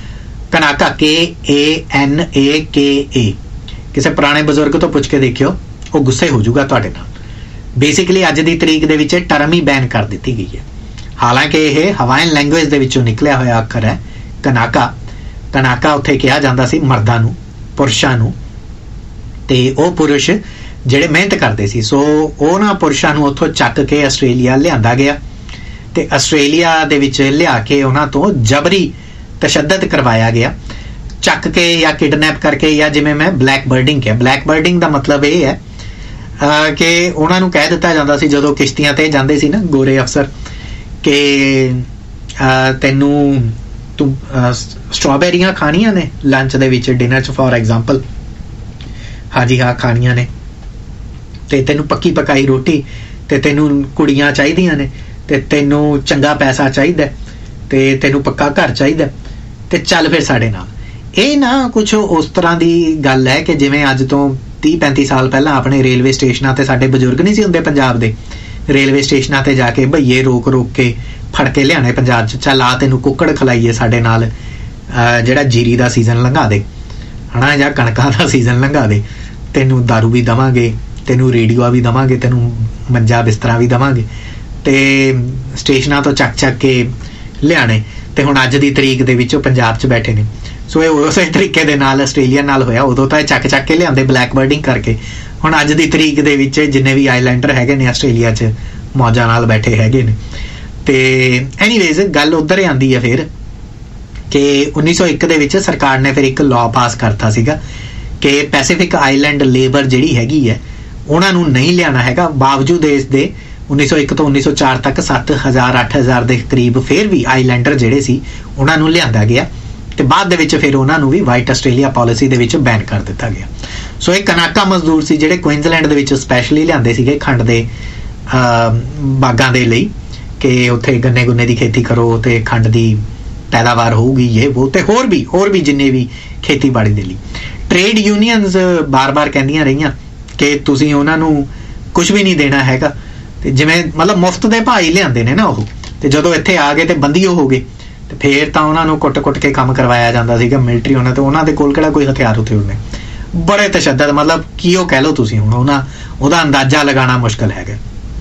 ਕਨਾਕਾ, ਕੇ ਏ ਐਨ ਏ ਕੇ ਏ। ਕਿਸੇ ਪੁਰਾਣੇ ਬਜ਼ੁਰਗ ਤੋਂ ਪੁੱਛ ਕੇ ਦੇਖਿਓ, ਉਹ ਗੁੱਸੇ ਹੋ ਜਾਊਗਾ ਤੁਹਾਡੇ ਨਾਲ। ਬੇਸਿਕਲੀ ਅੱਜ ਦੀ ਤਰੀਕ ਦੇ ਵਿੱਚ ਟਰਮ ਹੀ ਬੈਨ ਕਰ ਦਿੱਤੀ ਗਈ ਹੈ। ਹਾਲਾਂਕਿ ਇਹ ਹਵਾਈਨ ਲੈਂਗੁਏਜ ਦੇ ਵਿੱਚੋਂ ਨਿਕਲਿਆ ਹੋਇਆ ਅੱਖਰ ਹੈ ਕਨਾਕਾ। ਕਨਾਕਾ ਉੱਥੇ ਕਿਹਾ ਜਾਂਦਾ ਸੀ ਮਰਦਾਂ ਨੂੰ, ਪੁਰਸ਼ਾਂ ਨੂੰ, ਤੇ ਉਹ ਪੁਰਸ਼ ਜਿਹੜੇ ਮਿਹਨਤ ਕਰਦੇ ਸੀ। ਸੋ ਉਹਨਾਂ ਪੁਰਸ਼ਾਂ ਨੂੰ ਉੱਥੋਂ ਚੱਕ ਕੇ ਆਸਟ੍ਰੇਲੀਆ ਲਿਆਂਦਾ ਗਿਆ ਤੇ ਆਸਟ੍ਰੇਲੀਆ ਦੇ ਵਿੱਚ ਲਿਆ ਕੇ ਉਹਨਾਂ ਤੋਂ ਜਬਰੀ ਤਸ਼ੱਦਦ ਕਰਵਾਇਆ ਗਿਆ, ਚੱਕ ਕੇ ਜਾਂ ਕਿਡਨੈਪ ਕਰਕੇ, ਜਾਂ ਜਿਵੇਂ ਮੈਂ ਬਲੈਕ ਬਰਡਿੰਗ ਕਿਹਾ। ਬਲੈਕ ਬਰਡਿੰਗ ਦਾ ਮਤਲਬ ਇਹ ਹੈ ਕਿ ਉਹਨਾਂ ਨੂੰ ਕਹਿ ਦਿੱਤਾ ਜਾਂਦਾ ਸੀ ਜਦੋਂ ਕਿਸ਼ਤੀਆਂ ਤੇ ਜਾਂਦੇ ਸੀ ਨਾ ਗੋਰੇ ਅਫਸਰ, ਕਿ ਤੈਨੂੰ ਤੂੰ ਸਟ੍ਰਾਬੇਰੀਆਂ ਖਾਣੀਆਂ ਨੇ ਲੰਚ ਦੇ ਵਿੱਚ, ਡਿਨਰ 'ਚ ਫੋਰ ਐਗਜ਼ਾਮਪਲ, ਹਾਂਜੀ ਹਾਂ ਖਾਣੀਆਂ ਨੇ, ਤੇ ਤੈਨੂੰ ਪੱਕੀ ਪਕਾਈ ਰੋਟੀ, ਤੇ ਤੈਨੂੰ ਕੁੜੀਆਂ ਚਾਹੀਦੀਆਂ ਨੇ, ਤੇ ਤੈਨੂੰ ਚੰਗਾ ਪੈਸਾ ਚਾਹੀਦਾ, ਤੇ ਤੈਨੂੰ ਪੱਕਾ ਘਰ ਚਾਹੀਦਾ, ਤੇ ਚੱਲ ਫਿਰ ਸਾਡੇ ਨਾਲ। ਇਹ ਨਾ ਕੁਛ ਉਸ ਤਰ੍ਹਾਂ ਦੀ ਗੱਲ ਹੈ ਕਿ ਜਿਵੇਂ ਅੱਜ ਤੋਂ ਤੀਹ ਪੈਂਤੀ ਸਾਲ ਪਹਿਲਾਂ ਆਪਣੇ ਰੇਲਵੇ ਸਟੇਸ਼ਨਾਂ ਤੇ ਸਾਡੇ ਬਜ਼ੁਰਗ ਨਹੀਂ ਸੀ ਹੁੰਦੇ ਪੰਜਾਬ ਦੇ, ਰੇਲਵੇ ਸਟੇਸ਼ਨਾਂ ਤੇ ਜਾ ਕੇ ਭਈਏ ਰੋਕ ਰੋਕ ਕੇ ਫੜ ਕੇ ਲਿਆਣੇ ਪੰਜਾਬ 'ਚ, ਚੱਲ ਆ ਤੈਨੂੰ ਕੁੱਕੜ ਖਲਾਈਏ ਸਾਡੇ ਨਾਲ, ਜਿਹੜਾ ਜੀਰੀ ਦਾ ਸੀਜ਼ਨ ਲੰਘਾ ਦੇ ਹਨਾ, ਜਾਂ ਕਣਕਾਂ ਦਾ ਸੀਜ਼ਨ ਲੰਘਾ ਦੇ, ਤੈਨੂੰ ਦਾਰੂ ਵੀ ਦੇਵਾਂਗੇ, ਤੈਨੂੰ ਰੇਡੀਓ ਵੀ ਦੇਵਾਂਗੇ, ਤੈਨੂੰ ਮੰਜਾ ਬਿਸਤਰਾ ਵੀ ਦੇਵਾਂਗੇ, ਤੇ ਸਟੇਸ਼ਨਾਂ ਤੋਂ ਚੱਕ ਚੱਕ ਕੇ ਲਿਆਣੇ। ਤੇ ਹੁਣ ਅੱਜ ਦੀ ਤਰੀਕ ਦੇ ਵਿੱਚ ਉਹ ਪੰਜਾਬ 'ਚ ਬੈਠੇ ਨੇ। ਸੋ ਇਹ ਉਸੇ ਤਰੀਕੇ ਦੇ ਨਾਲ ਆਸਟ੍ਰੇਲੀਆ ਨਾਲ ਹੋਇਆ। ਉਦੋਂ ਤਾਂ ਇਹ ਚੱਕ ਚੱਕ ਕੇ ਲਿਆਂਦੇ ਬਲੈਕ ਬਰਡਿੰਗ ਕਰਕੇ, ਹੁਣ ਅੱਜ ਦੀ ਤਰੀਕ ਦੇ ਵਿੱਚ ਜਿੰਨੇ ਵੀ ਆਈਲੈਂਡਰ ਹੈਗੇ ਨੇ ਆਸਟ੍ਰੇਲੀਆ 'ਚ ਮੌਜਾਂ ਨਾਲ ਬੈਠੇ ਹੈਗੇ ਨੇ। ਤੇ ਐਨੀਵੇਜ਼ ਗੱਲ ਉੱਧਰ ਆਉਂਦੀ ਹੈ ਫਿਰ ਕਿ ਉੱਨੀ ਸੌ ਇੱਕ ਦੇ ਵਿੱਚ ਸਰਕਾਰ ਨੇ ਫਿਰ ਇੱਕ ਲਾਅ ਪਾਸ ਕਰਤਾ ਸੀਗਾ ਕਿ ਪੈਸੀਫਿਕ ਆਈਲੈਂਡ ਲੇਬਰ ਜਿਹੜੀ ਹੈਗੀ ਹੈ ਉਹਨਾਂ ਨੂੰ ਨਹੀਂ ਲਿਆਉਣਾ ਹੈਗਾ। ਬਾਵਜੂਦ ਇਸ ਦੇ ਉੱਨੀ ਸੌ ਇੱਕ ਤੋਂ ਉੱਨੀ ਸੌ ਚਾਰ ਤੱਕ ਸੱਤ ਹਜ਼ਾਰ ਅੱਠ ਹਜ਼ਾਰ ਦੇ ਕਰੀਬ ਫਿਰ ਵੀ ਆਈਲੈਂਡਰ ਜਿਹੜੇ ਸੀ ਉਹਨਾਂ ਨੂੰ ਲਿਆਂਦਾ ਗਿਆ, ਤੇ ਬਾਅਦ ਦੇ ਵਿੱਚ ਫਿਰ ਉਹਨਾਂ ਨੂੰ ਵੀ ਵਾਈਟ ਆਸਟ੍ਰੇਲੀਆ ਪਾਲਿਸੀ ਦੇ ਵਿੱਚ ਬੈਨ ਕਰ ਦਿੱਤਾ ਗਿਆ। ਸੋ ਇਹ ਕਨਾਕਾ ਮਜ਼ਦੂਰ ਸੀ ਜਿਹੜੇ ਕੁਇਨਜ਼ਲੈਂਡ ਦੇ ਵਿੱਚ ਸਪੈਸ਼ਲੀ ਲਿਆਂਦੇ ਸੀਗੇ ਖੰਡ ਦੇ ਬਾਗਾਂ ਦੇ ਲਈ, ਕਿ ਉੱਥੇ ਗੰਨੇ ਗੁੰਨੇ ਦੀ ਖੇਤੀ ਕਰੋ ਤੇ ਖੰਡ ਦੀ ਪੈਦਾਵਾਰ ਹੋਊਗੀ, ਇਹ ਉਹ, ਤੇ ਹੋਰ ਵੀ ਹੋਰ ਵੀ ਜਿੰਨੇ ਵੀ ਖੇਤੀਬਾੜੀ ਦੇ ਲਈ। ਟ੍ਰੇਡ ਯੂਨੀਅਨਸ ਬਾਰ-ਬਾਰ ਕਹਿੰਦੀਆਂ ਰਹੀਆਂ ਕਿ ਤੁਸੀਂ ਉਹਨਾਂ ਨੂੰ ਕੁਝ ਵੀ ਨਹੀਂ ਦੇਣਾ ਹੈਗਾ, ਤੇ ਜਿਵੇਂ ਮਤਲਬ ਮੁਫਤ ਦੇ ਭਾਅ ਹੀ ਲਿਆਂਦੇ ਨੇ ਨਾ ਉਹ, ਤੇ ਜਦੋਂ ਇੱਥੇ ਆ ਗਏ ਤੇ ਬੰਦੀਓ ਹੋ ਗਏ, ਤੇ ਫੇਰ ਤਾਂ ਉਹਨਾਂ ਨੂੰ ਕੁੱਟ-ਕੁੱਟ ਕੇ ਕੰਮ ਕਰਵਾਇਆ ਜਾਂਦਾ ਸੀਗਾ ਮਿਲਟਰੀ ਉਹਨਾਂ ਤੋਂ। ਉਹਨਾਂ ਦੇ ਕੋਲ ਕਿਹੜਾ ਕੋਈ ਹਥਿਆਰ ਉੱਥੇ ਹੁੰਦੇ, ਬੜੇ ਤਸ਼ੱਦਦ, ਮਤਲਬ ਕੀ ਉਹ ਕਹਿ ਲਓ ਤੁਸੀਂ, ਹੁਣ ਉਹਨਾਂ ਉਹਦਾ ਅੰਦਾਜ਼ਾ ਲਗਾਉਣਾ ਮੁਸ਼ਕਲ ਹੈਗਾ।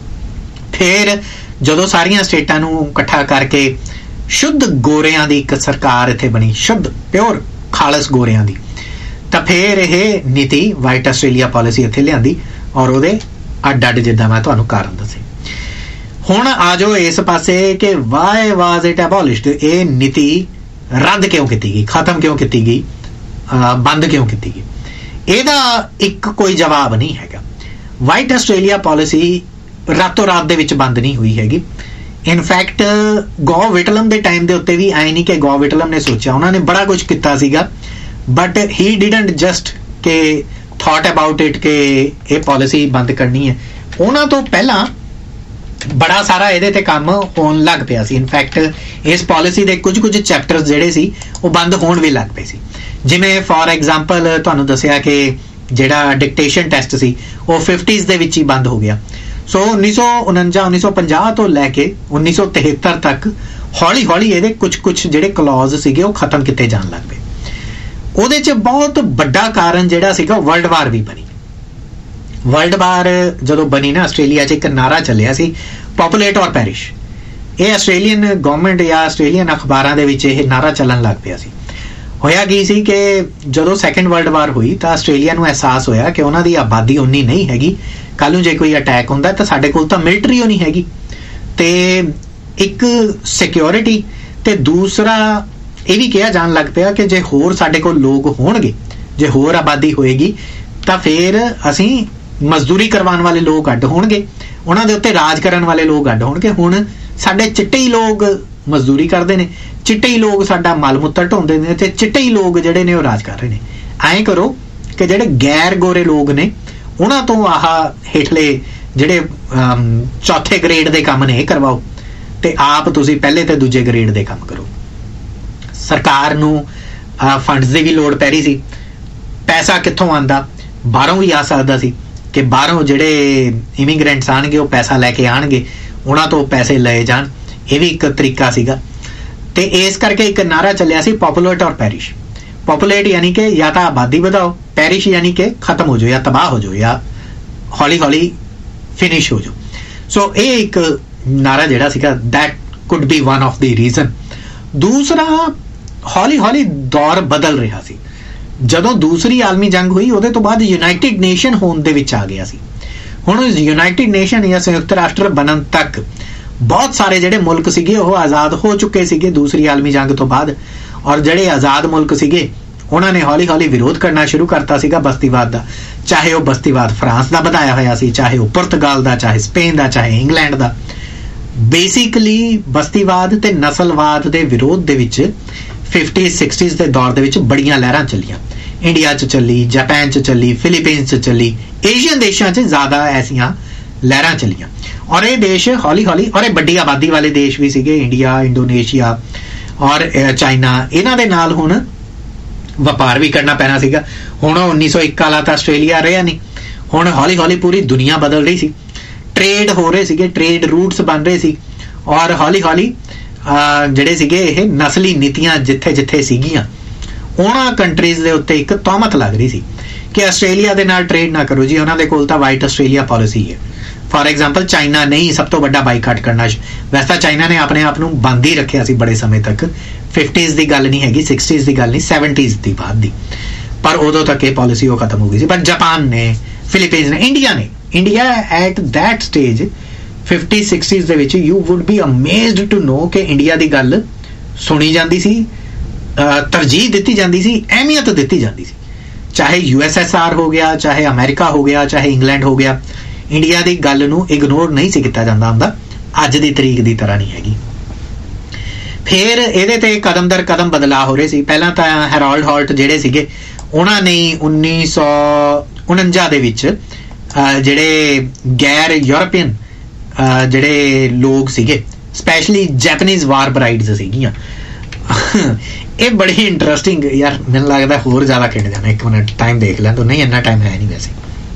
ਫਿਰ ਜਦੋਂ ਸਾਰੀਆਂ ਸਟੇਟਾਂ ਨੂੰ ਇਕੱਠਾ ਕਰਕੇ ਸ਼ੁੱਧ ਗੋਰਿਆਂ ਦੀ ਇੱਕ ਸਰਕਾਰ ਇੱਥੇ ਬਣੀ, ਸ਼ੁੱਧ ਪਿਓਰ ਖਾਲਸ ਗੋਰਿਆਂ ਦੀ, ਤਾਂ ਫਿਰ ਇਹ ਨੀਤੀ ਵਾਈਟ ਆਸਟ੍ਰੇਲੀਆ ਪਾਲਿਸੀ ਇੱਥੇ ਲਿਆਂਦੀ, ਔਰ ਉਹਦੇ ਅੱਡ ਅੱਡ ਜਿੱਦਾਂ ਮੈਂ ਤੁਹਾਨੂੰ ਕਾਰਨ ਦੱਸੇ। ਹੁਣ ਆ ਜਾਓ ਇਸ ਪਾਸੇ ਕਿ ਵਾਈ ਵਾਜ਼ ਇਟ ਐਬੋਲਿਸ਼ਡ, ਇਹ ਨੀਤੀ ਰੱਦ ਕਿਉਂ ਕੀਤੀ ਗਈ, ਖਤਮ ਕਿਉਂ ਕੀਤੀ ਗਈ, ਬੰਦ ਕਿਉਂ ਕੀਤੀ ਗਈ? ਇਹਦਾ ਇੱਕ ਕੋਈ ਜਵਾਬ ਨਹੀਂ ਹੈਗਾ। ਵਾਈਟ ਆਸਟ੍ਰੇਲੀਆ ਪਾਲਿਸੀ ਰਾਤੋਂ ਰਾਤ ਦੇ ਵਿੱਚ ਬੰਦ ਨਹੀਂ ਹੋਈ ਹੈਗੀ। ਇਨਫੈਕਟ ਗੋ ਵਿਟਲਮ ਦੇ ਟਾਈਮ ਦੇ ਉੱਤੇ ਵੀ ਐ ਨਹੀਂ ਕਿ ਗੋ ਵਿਟਲਮ ਨੇ ਸੋਚਿਆ, ਉਹਨਾਂ ਨੇ ਬੜਾ ਕੁਝ ਕੀਤਾ ਸੀਗਾ, ਬਟ ਹੀ ਡਿਡਨਟ ਜਸਟ ਕਿ ਥਾਟ ਅਬਾਊਟ ਇਟ ਕਿ ਇਹ ਪਾਲਿਸੀ ਬੰਦ ਕਰਨੀ ਹੈ। ਉਹਨਾਂ ਤੋਂ ਪਹਿਲਾਂ ਬੜਾ ਸਾਰਾ ਇਹਦੇ ਤੇ ਕੰਮ ਹੋਣ ਲੱਗ ਪਿਆ ਸੀ। ਇਨਫੈਕਟ ਇਸ ਪਾਲਿਸੀ ਦੇ ਕੁਝ ਕੁਝ ਚੈਪਟਰਸ ਜਿਹੜੇ ਸੀ ਉਹ ਬੰਦ ਹੋਣ ਵੀ ਲੱਗ ਪਏ ਸੀ। ਜਿਵੇਂ ਫੋਰ ਐਗਜ਼ਾਮਪਲ ਤੁਹਾਨੂੰ ਦੱਸਿਆ ਕਿ ਜਿਹੜਾ ਡਿਕਟੇਸ਼ਨ ਟੈਸਟ ਸੀ ਉਹ ਫਿਫਟੀਜ਼ ਦੇ ਵਿੱਚ ਹੀ ਬੰਦ ਹੋ ਗਿਆ। ਸੋ ਉੱਨੀ ਸੌ ਉਣੰਜਾ ਉੱਨੀ ਸੌ ਪੰਜਾਹ ਤੋਂ ਲੈ ਕੇ ਉੱਨੀ ਸੌ ਤਿਹੱਤਰ ਤੱਕ ਹੌਲੀ ਹੌਲੀ ਇਹਦੇ ਕੁਝ ਕੁਝ ਜਿਹੜੇ ਕਲੌਜ਼ ਸੀਗੇ ਉਹ ਖਤਮ ਕੀਤੇ ਜਾਣ ਲੱਗ ਪਏ। ਉਹਦੇ 'ਚ ਬਹੁਤ ਵੱਡਾ ਕਾਰਨ ਜਿਹੜਾ ਸੀਗਾ ਵਰਲਡ ਵਾਰ ਵੀ ਬਣੀ। ਵਰਲਡ ਵਾਰ ਜਦੋਂ ਬਣੀ ਨਾ, ਆਸਟ੍ਰੇਲੀਆ 'ਚ ਇੱਕ ਨਾਰਾ ਚੱਲਿਆ ਸੀ, ਪੋਪੂਲੇਟ ਔਰ ਪੈਰਿਸ਼। ਇਹ ਆਸਟ੍ਰੇਲੀਅਨ ਗਵਰਨਮੈਂਟ ਜਾਂ ਆਸਟ੍ਰੇਲੀਅਨ ਅਖਬਾਰਾਂ ਦੇ ਵਿੱਚ ਇਹ ਨਾਰਾ ਚੱਲਣ ਲੱਗ ਪਿਆ ਸੀ। ਹੋਇਆ ਕੀ ਸੀ ਕਿ ਜਦੋਂ ਸੈਕੰਡ ਵਰਲਡ ਵਾਰ ਹੋਈ ਤਾਂ ਆਸਟ੍ਰੇਲੀਆ ਨੂੰ ਅਹਿਸਾਸ ਹੋਇਆ ਕਿ ਉਹਨਾਂ ਦੀ ਆਬਾਦੀ ਉਨੀ ਨਹੀਂ ਹੈਗੀ, ਕੱਲ ਨੂੰ ਜੇ ਕੋਈ ਅਟੈਕ ਹੁੰਦਾ ਤਾਂ ਸਾਡੇ ਕੋਲ ਤਾਂ ਮਿਲਟਰੀ ਓ ਨਹੀਂ ਹੈਗੀ, ਤੇ ਇੱਕ ਸਿਕਿਉਰਿਟੀ, ਤੇ ਦੂਸਰਾ ਇਹ ਵੀ ਕਿਹਾ ਜਾਣ ਲੱਗ ਪਿਆ ਕਿ ਜੇ ਹੋਰ ਸਾਡੇ ਕੋਲ ਲੋਕ ਹੋਣਗੇ, ਜੇ ਹੋਰ ਆਬਾਦੀ ਹੋਏਗੀ ਤਾਂ ਫਿਰ ਅਸੀਂ ਮਜ਼ਦੂਰੀ ਕਰਵਾਉਣ ਵਾਲੇ ਲੋਕ ਅੱਡ ਹੋਣਗੇ, ਉਹਨਾਂ ਦੇ ਉੱਤੇ ਰਾਜ ਕਰਨ ਵਾਲੇ ਲੋਕ ਅੱਡ ਹੋਣਗੇ। ਹੁਣ ਸਾਡੇ ਚਿੱਟੇ ਹੀ ਲੋਕ ਮਜ਼ਦੂਰੀ ਕਰਦੇ ਨੇ, ਚਿੱਟੇ ਹੀ ਲੋਕ ਸਾਡਾ ਮਲ ਮੁੱਤਰ ਢੋਂਦੇ ਨੇ, ਤੇ ਚਿੱਟੇ ਹੀ ਲੋਕ ਜਿਹੜੇ ਨੇ ਉਹ ਰਾਜ ਕਰ ਰਹੇ ਨੇ। ਐਂ ਕਰੋ ਕਿ ਜਿਹੜੇ ਗੈਰ ਗੋਰੇ ਲੋਕ ਨੇ ਉਹਨਾਂ ਤੋਂ ਆਹ ਹੇਠਲੇ ਜਿਹੜੇ ਚੌਥੇ ਗ੍ਰੇਡ ਦੇ ਕੰਮ ਨੇ ਇਹ ਕਰਵਾਓ, ਤੇ ਆਪ ਤੁਸੀਂ ਪਹਿਲੇ ਤੇ ਦੂਜੇ ਗ੍ਰੇਡ ਦੇ ਕੰਮ ਕਰੋ। ਸਰਕਾਰ ਨੂੰ ਫੰਡਸ ਦੀ ਵੀ ਲੋੜ ਪੈ ਰਹੀ ਸੀ। ਪੈਸਾ ਕਿੱਥੋਂ ਆਉਂਦਾ? ਬਾਹਰੋਂ ਵੀ ਆ ਸਕਦਾ ਸੀ ਕਿ ਬਾਹਰੋਂ ਜਿਹੜੇ ਇਮੀਗ੍ਰੈਂਟਸ ਆਣਗੇ ਉਹ ਪੈਸਾ ਲੈ ਕੇ ਆਣਗੇ, ਉਹਨਾਂ ਤੋਂ ਪੈਸੇ ਲਏ ਜਾਣ, ਇਹ ਵੀ ਇੱਕ ਤਰੀਕਾ ਸੀਗਾ। ਤੇ ਇਸ ਕਰਕੇ ਇੱਕ ਨਾਰਾ ਚੱਲਿਆ ਸੀ ਪੋਪੂਲੇਟ ਔਰ ਪੈਰਿਸ਼। ਪੋਪੂਲੇਟ ਯਾਨੀ ਕਿ ਜਾਂ ਤਾਂ ਆਬਾਦੀ ਵਧਾਓ, ਪੈਰਿਸ਼ ਯਾਨੀ ਕਿ ਖਤਮ ਹੋ ਜਾਓ ਜਾਂ ਤਬਾਹ ਹੋ ਜਾਓ ਜਾਂ ਹੌਲੀ ਹੌਲੀ ਫਿਨਿਸ਼ ਹੋ ਜਾਓ। ਸੋ ਇਹ ਇੱਕ ਨਾਰਾ ਜਿਹੜਾ ਸੀਗਾ that could B one of the reason. ਦੂਸਰਾ, ਹੌਲੀ ਹੌਲੀ ਦੌਰ ਬਦਲ ਰਿਹਾ ਸੀ। ਜਦੋਂ ਦੂਸਰੀ ਆਲਮੀ ਜੰਗ ਹੋਈ ਉਹਦੇ ਤੋਂ ਬਾਅਦ ਯੂਨਾਈਟਿਡ ਨੇਸ਼ਨ ਹੋਣ ਦੇ ਵਿੱਚ ਆ ਗਿਆ ਸੀ। ਹੁਣ ਯੂਨਾਈਟਿਡ ਨੇਸ਼ਨ ਜਾਂ ਸੰਯੁਕਤ ਰਾਸ਼ਟਰ ਬਣਨ ਤੱਕ ਬਹੁਤ ਸਾਰੇ ਜਿਹੜੇ ਮੁਲਕ ਸੀਗੇ ਉਹ ਆਜ਼ਾਦ ਹੋ ਚੁੱਕੇ ਸੀਗੇ ਦੂਸਰੀ ਆਲਮੀ ਜੰਗ ਤੋਂ ਬਾਅਦ, ਔਰ ਜਿਹੜੇ ਆਜ਼ਾਦ ਮੁਲਕ ਸੀਗੇ ਉਹਨਾਂ ਨੇ ਹੌਲੀ ਹੌਲੀ ਵਿਰੋਧ ਕਰਨਾ ਸ਼ੁਰੂ ਕਰਤਾ ਸੀਗਾ ਬਸਤੀਵਾਦ ਦਾ। ਚਾਹੇ ਉਹ ਬਸਤੀਵਾਦ ਫਰਾਂਸ ਦਾ ਵਧਾਇਆ ਹੋਇਆ ਸੀ, ਚਾਹੇ ਉਹ ਪੁਰਤਗਾਲ ਦਾ, ਚਾਹੇ ਸਪੇਨ ਦਾ, ਚਾਹੇ ਇੰਗਲੈਂਡ ਦਾ। ਬੇਸਿਕਲੀ ਬਸਤੀਵਾਦ ਤੇ ਨਸਲਵਾਦ ਦੇ ਵਿਰੋਧ ਦੇ ਵਿੱਚ ਫਿਫਟੀਜ਼ ਸਿਕਸਟੀਜ਼ ਦੇ ਦੌਰ ਦੇ ਵਿੱਚ ਬੜੀਆਂ ਲਹਿਰਾਂ ਚੱਲੀਆਂ। ਇੰਡੀਆ 'ਚ ਚੱਲੀ, ਜਾਪਾਨ 'ਚ ਚੱਲੀ, ਫਿਲੀਪੀਨਸ 'ਚ ਚੱਲੀ, ਏਸ਼ੀਅਨ ਦੇਸ਼ਾਂ 'ਚ ਜ਼ਿਆਦਾ ਐਸੀਆਂ ਲਹਿਰਾਂ ਚੱਲੀਆਂ। ਔਰ ਇਹ ਦੇਸ਼ ਹੌਲੀ ਹੌਲੀ, ਔਰ ਇਹ ਵੱਡੀ ਆਬਾਦੀ ਵਾਲੇ ਦੇਸ਼ ਵੀ ਸੀਗੇ, ਇੰਡੀਆ, ਇੰਡੋਨੇਸ਼ੀਆ ਔਰ ਚਾਈਨਾ, ਇਹਨਾਂ ਦੇ ਨਾਲ ਹੁਣ ਵਪਾਰ ਵੀ ਕਰਨਾ ਪੈਣਾ ਸੀਗਾ। ਹੁਣ ਉੱਨੀ ਸੌ ਇੱਕ ਵਾਲਾ ਤਾਂ ਆਸਟ੍ਰੇਲੀਆ ਰਿਹਾ ਨਹੀਂ, ਹੁਣ ਹੌਲੀ ਹੌਲੀ ਪੂਰੀ ਦੁਨੀਆ ਬਦਲ ਰਹੀ ਸੀ, ਟ੍ਰੇਡ ਹੋ ਰਹੇ ਸੀਗੇ, ਟ੍ਰੇਡ ਰੂਟਸ ਬਣ ਰਹੇ ਸੀ, ਔਰ ਹੌਲੀ ਹੌਲੀ ਜਿਹੜੇ ਸੀਗੇ ਇਹ ਨਸਲੀ ਨੀਤੀਆਂ ਜਿੱਥੇ ਜਿੱਥੇ ਸੀਗੀਆਂ ਉਹਨਾਂ ਕੰਟਰੀਜ਼ ਦੇ ਉੱਤੇ ਇੱਕ ਤੌਹਮਤ ਲੱਗ ਰਹੀ ਸੀ ਕਿ ਆਸਟ੍ਰੇਲੀਆ ਦੇ ਨਾਲ ਟ੍ਰੇਡ ਨਾ ਕਰੋ ਜੀ, ਉਹਨਾਂ ਦੇ ਕੋਲ ਤਾਂ ਵਾਈਟ ਆਸਟ੍ਰੇਲੀਆ ਪਾਲਿਸੀ ਹੈ। ਫਾਰ ਐਗਜ਼ਾਮਪਲ ਚਾਈਨਾ ਨਹੀਂ ਸਭ ਤੋਂ ਵੱਡਾ ਬਾਈਕਾਟ ਕਰਨਾ, ਵੈਸੇ ਤਾਂ ਚਾਈਨਾ ਨੇ ਆਪਣੇ ਆਪ ਨੂੰ ਬੰਦ ਹੀ ਰੱਖਿਆ ਸੀ ਬੜੇ ਸਮੇਂ ਤੱਕ। ਫਿਫਟੀਜ਼ ਦੀ ਗੱਲ ਨਹੀਂ ਹੈਗੀ, ਸਿਕਸਟੀਜ਼ ਦੀ ਗੱਲ ਨਹੀਂ, ਸੈਵਨਟੀਜ਼ ਦੀ ਬਾਅਦ ਦੀ, ਪਰ ਉਦੋਂ ਤੱਕ ਇਹ ਪਾਲਿਸੀ ਉਹ ਖਤਮ ਹੋ ਗਈ ਸੀ। ਪਰ ਜਾਪਾਨ ਨੇ, ਫਿਲੀਪੀਨਸ ਨੇ, ਇੰਡੀਆ ਨੇ, India at that stage fifty ਸਿਕਸਟੀਜ਼ ਦੇ ਵਿੱਚ you wood B amazed to know ਕਿ ਇੰਡੀਆ ਦੀ ਗੱਲ ਸੁਣੀ ਜਾਂਦੀ ਸੀ, ਤਰਜੀਹ ਦਿੱਤੀ ਜਾਂਦੀ ਸੀ, ਅਹਿਮੀਅਤ ਦਿੱਤੀ ਜਾਂਦੀ ਸੀ। ਚਾਹੇ ਯੂ ਐਸ ਐਸ ਆਰ ਹੋ ਗਿਆ, ਚਾਹੇ ਅਮਰੀਕਾ ਹੋ ਗਿਆ, ਚਾਹੇ ਇੰਗਲੈਂਡ ਹੋ ਗਿਆ, ਇੰਡੀਆ ਦੀ ਗੱਲ ਨੂੰ ਇਗਨੋਰ ਨਹੀਂ ਸੀ ਕੀਤਾ ਜਾਂਦਾ ਹੁੰਦਾ, ਅੱਜ ਦੀ ਤਰੀਕ ਦੀ ਤਰ੍ਹਾਂ ਨਹੀਂ ਹੈਗੀ। ਫਿਰ ਇਹਦੇ ਤੇ ਕਦਮ ਦਰ ਕਦਮ ਬਦਲਾਅ ਹੋ ਰਹੇ ਸੀ। ਪਹਿਲਾਂ ਤਾਂ ਹੈਰੋਲਡ ਹਾਲਟ ਜਿਹੜੇ ਸੀਗੇ ਉਹਨਾਂ ਨੇ ਉੱਨੀ ਸੌ ਉਣੰਜਾ ਦੇ ਵਿੱਚ ਜਿਹੜੇ ਗੈਰ ਯੂਰਪੀਅਨ ਜਿਹੜੇ ਲੋਕ ਸੀਗੇ, ਸਪੈਸ਼ਲੀ ਜੈਪਨੀਜ਼ ਵਾਰ ਬਰਾਈਡਸ ਸੀਗੀਆਂ। ਇਹ ਬੜੀ ਇੰਟਰਸਟਿੰਗ ਯਾਰ, ਮੈਨੂੰ ਲੱਗਦਾ ਹੋਰ ਜ਼ਿਆਦਾ ਖਿੰਡ ਜਾਣਾ। ਇੱਕ ਮਿੰਟ ਟਾਈਮ ਦੇਖ ਲੈਣ ਤੋਂ, ਨਹੀਂ ਇੰਨਾ ਟਾਈਮ ਹੈ ਨਹੀਂ ਵੈਸੇ,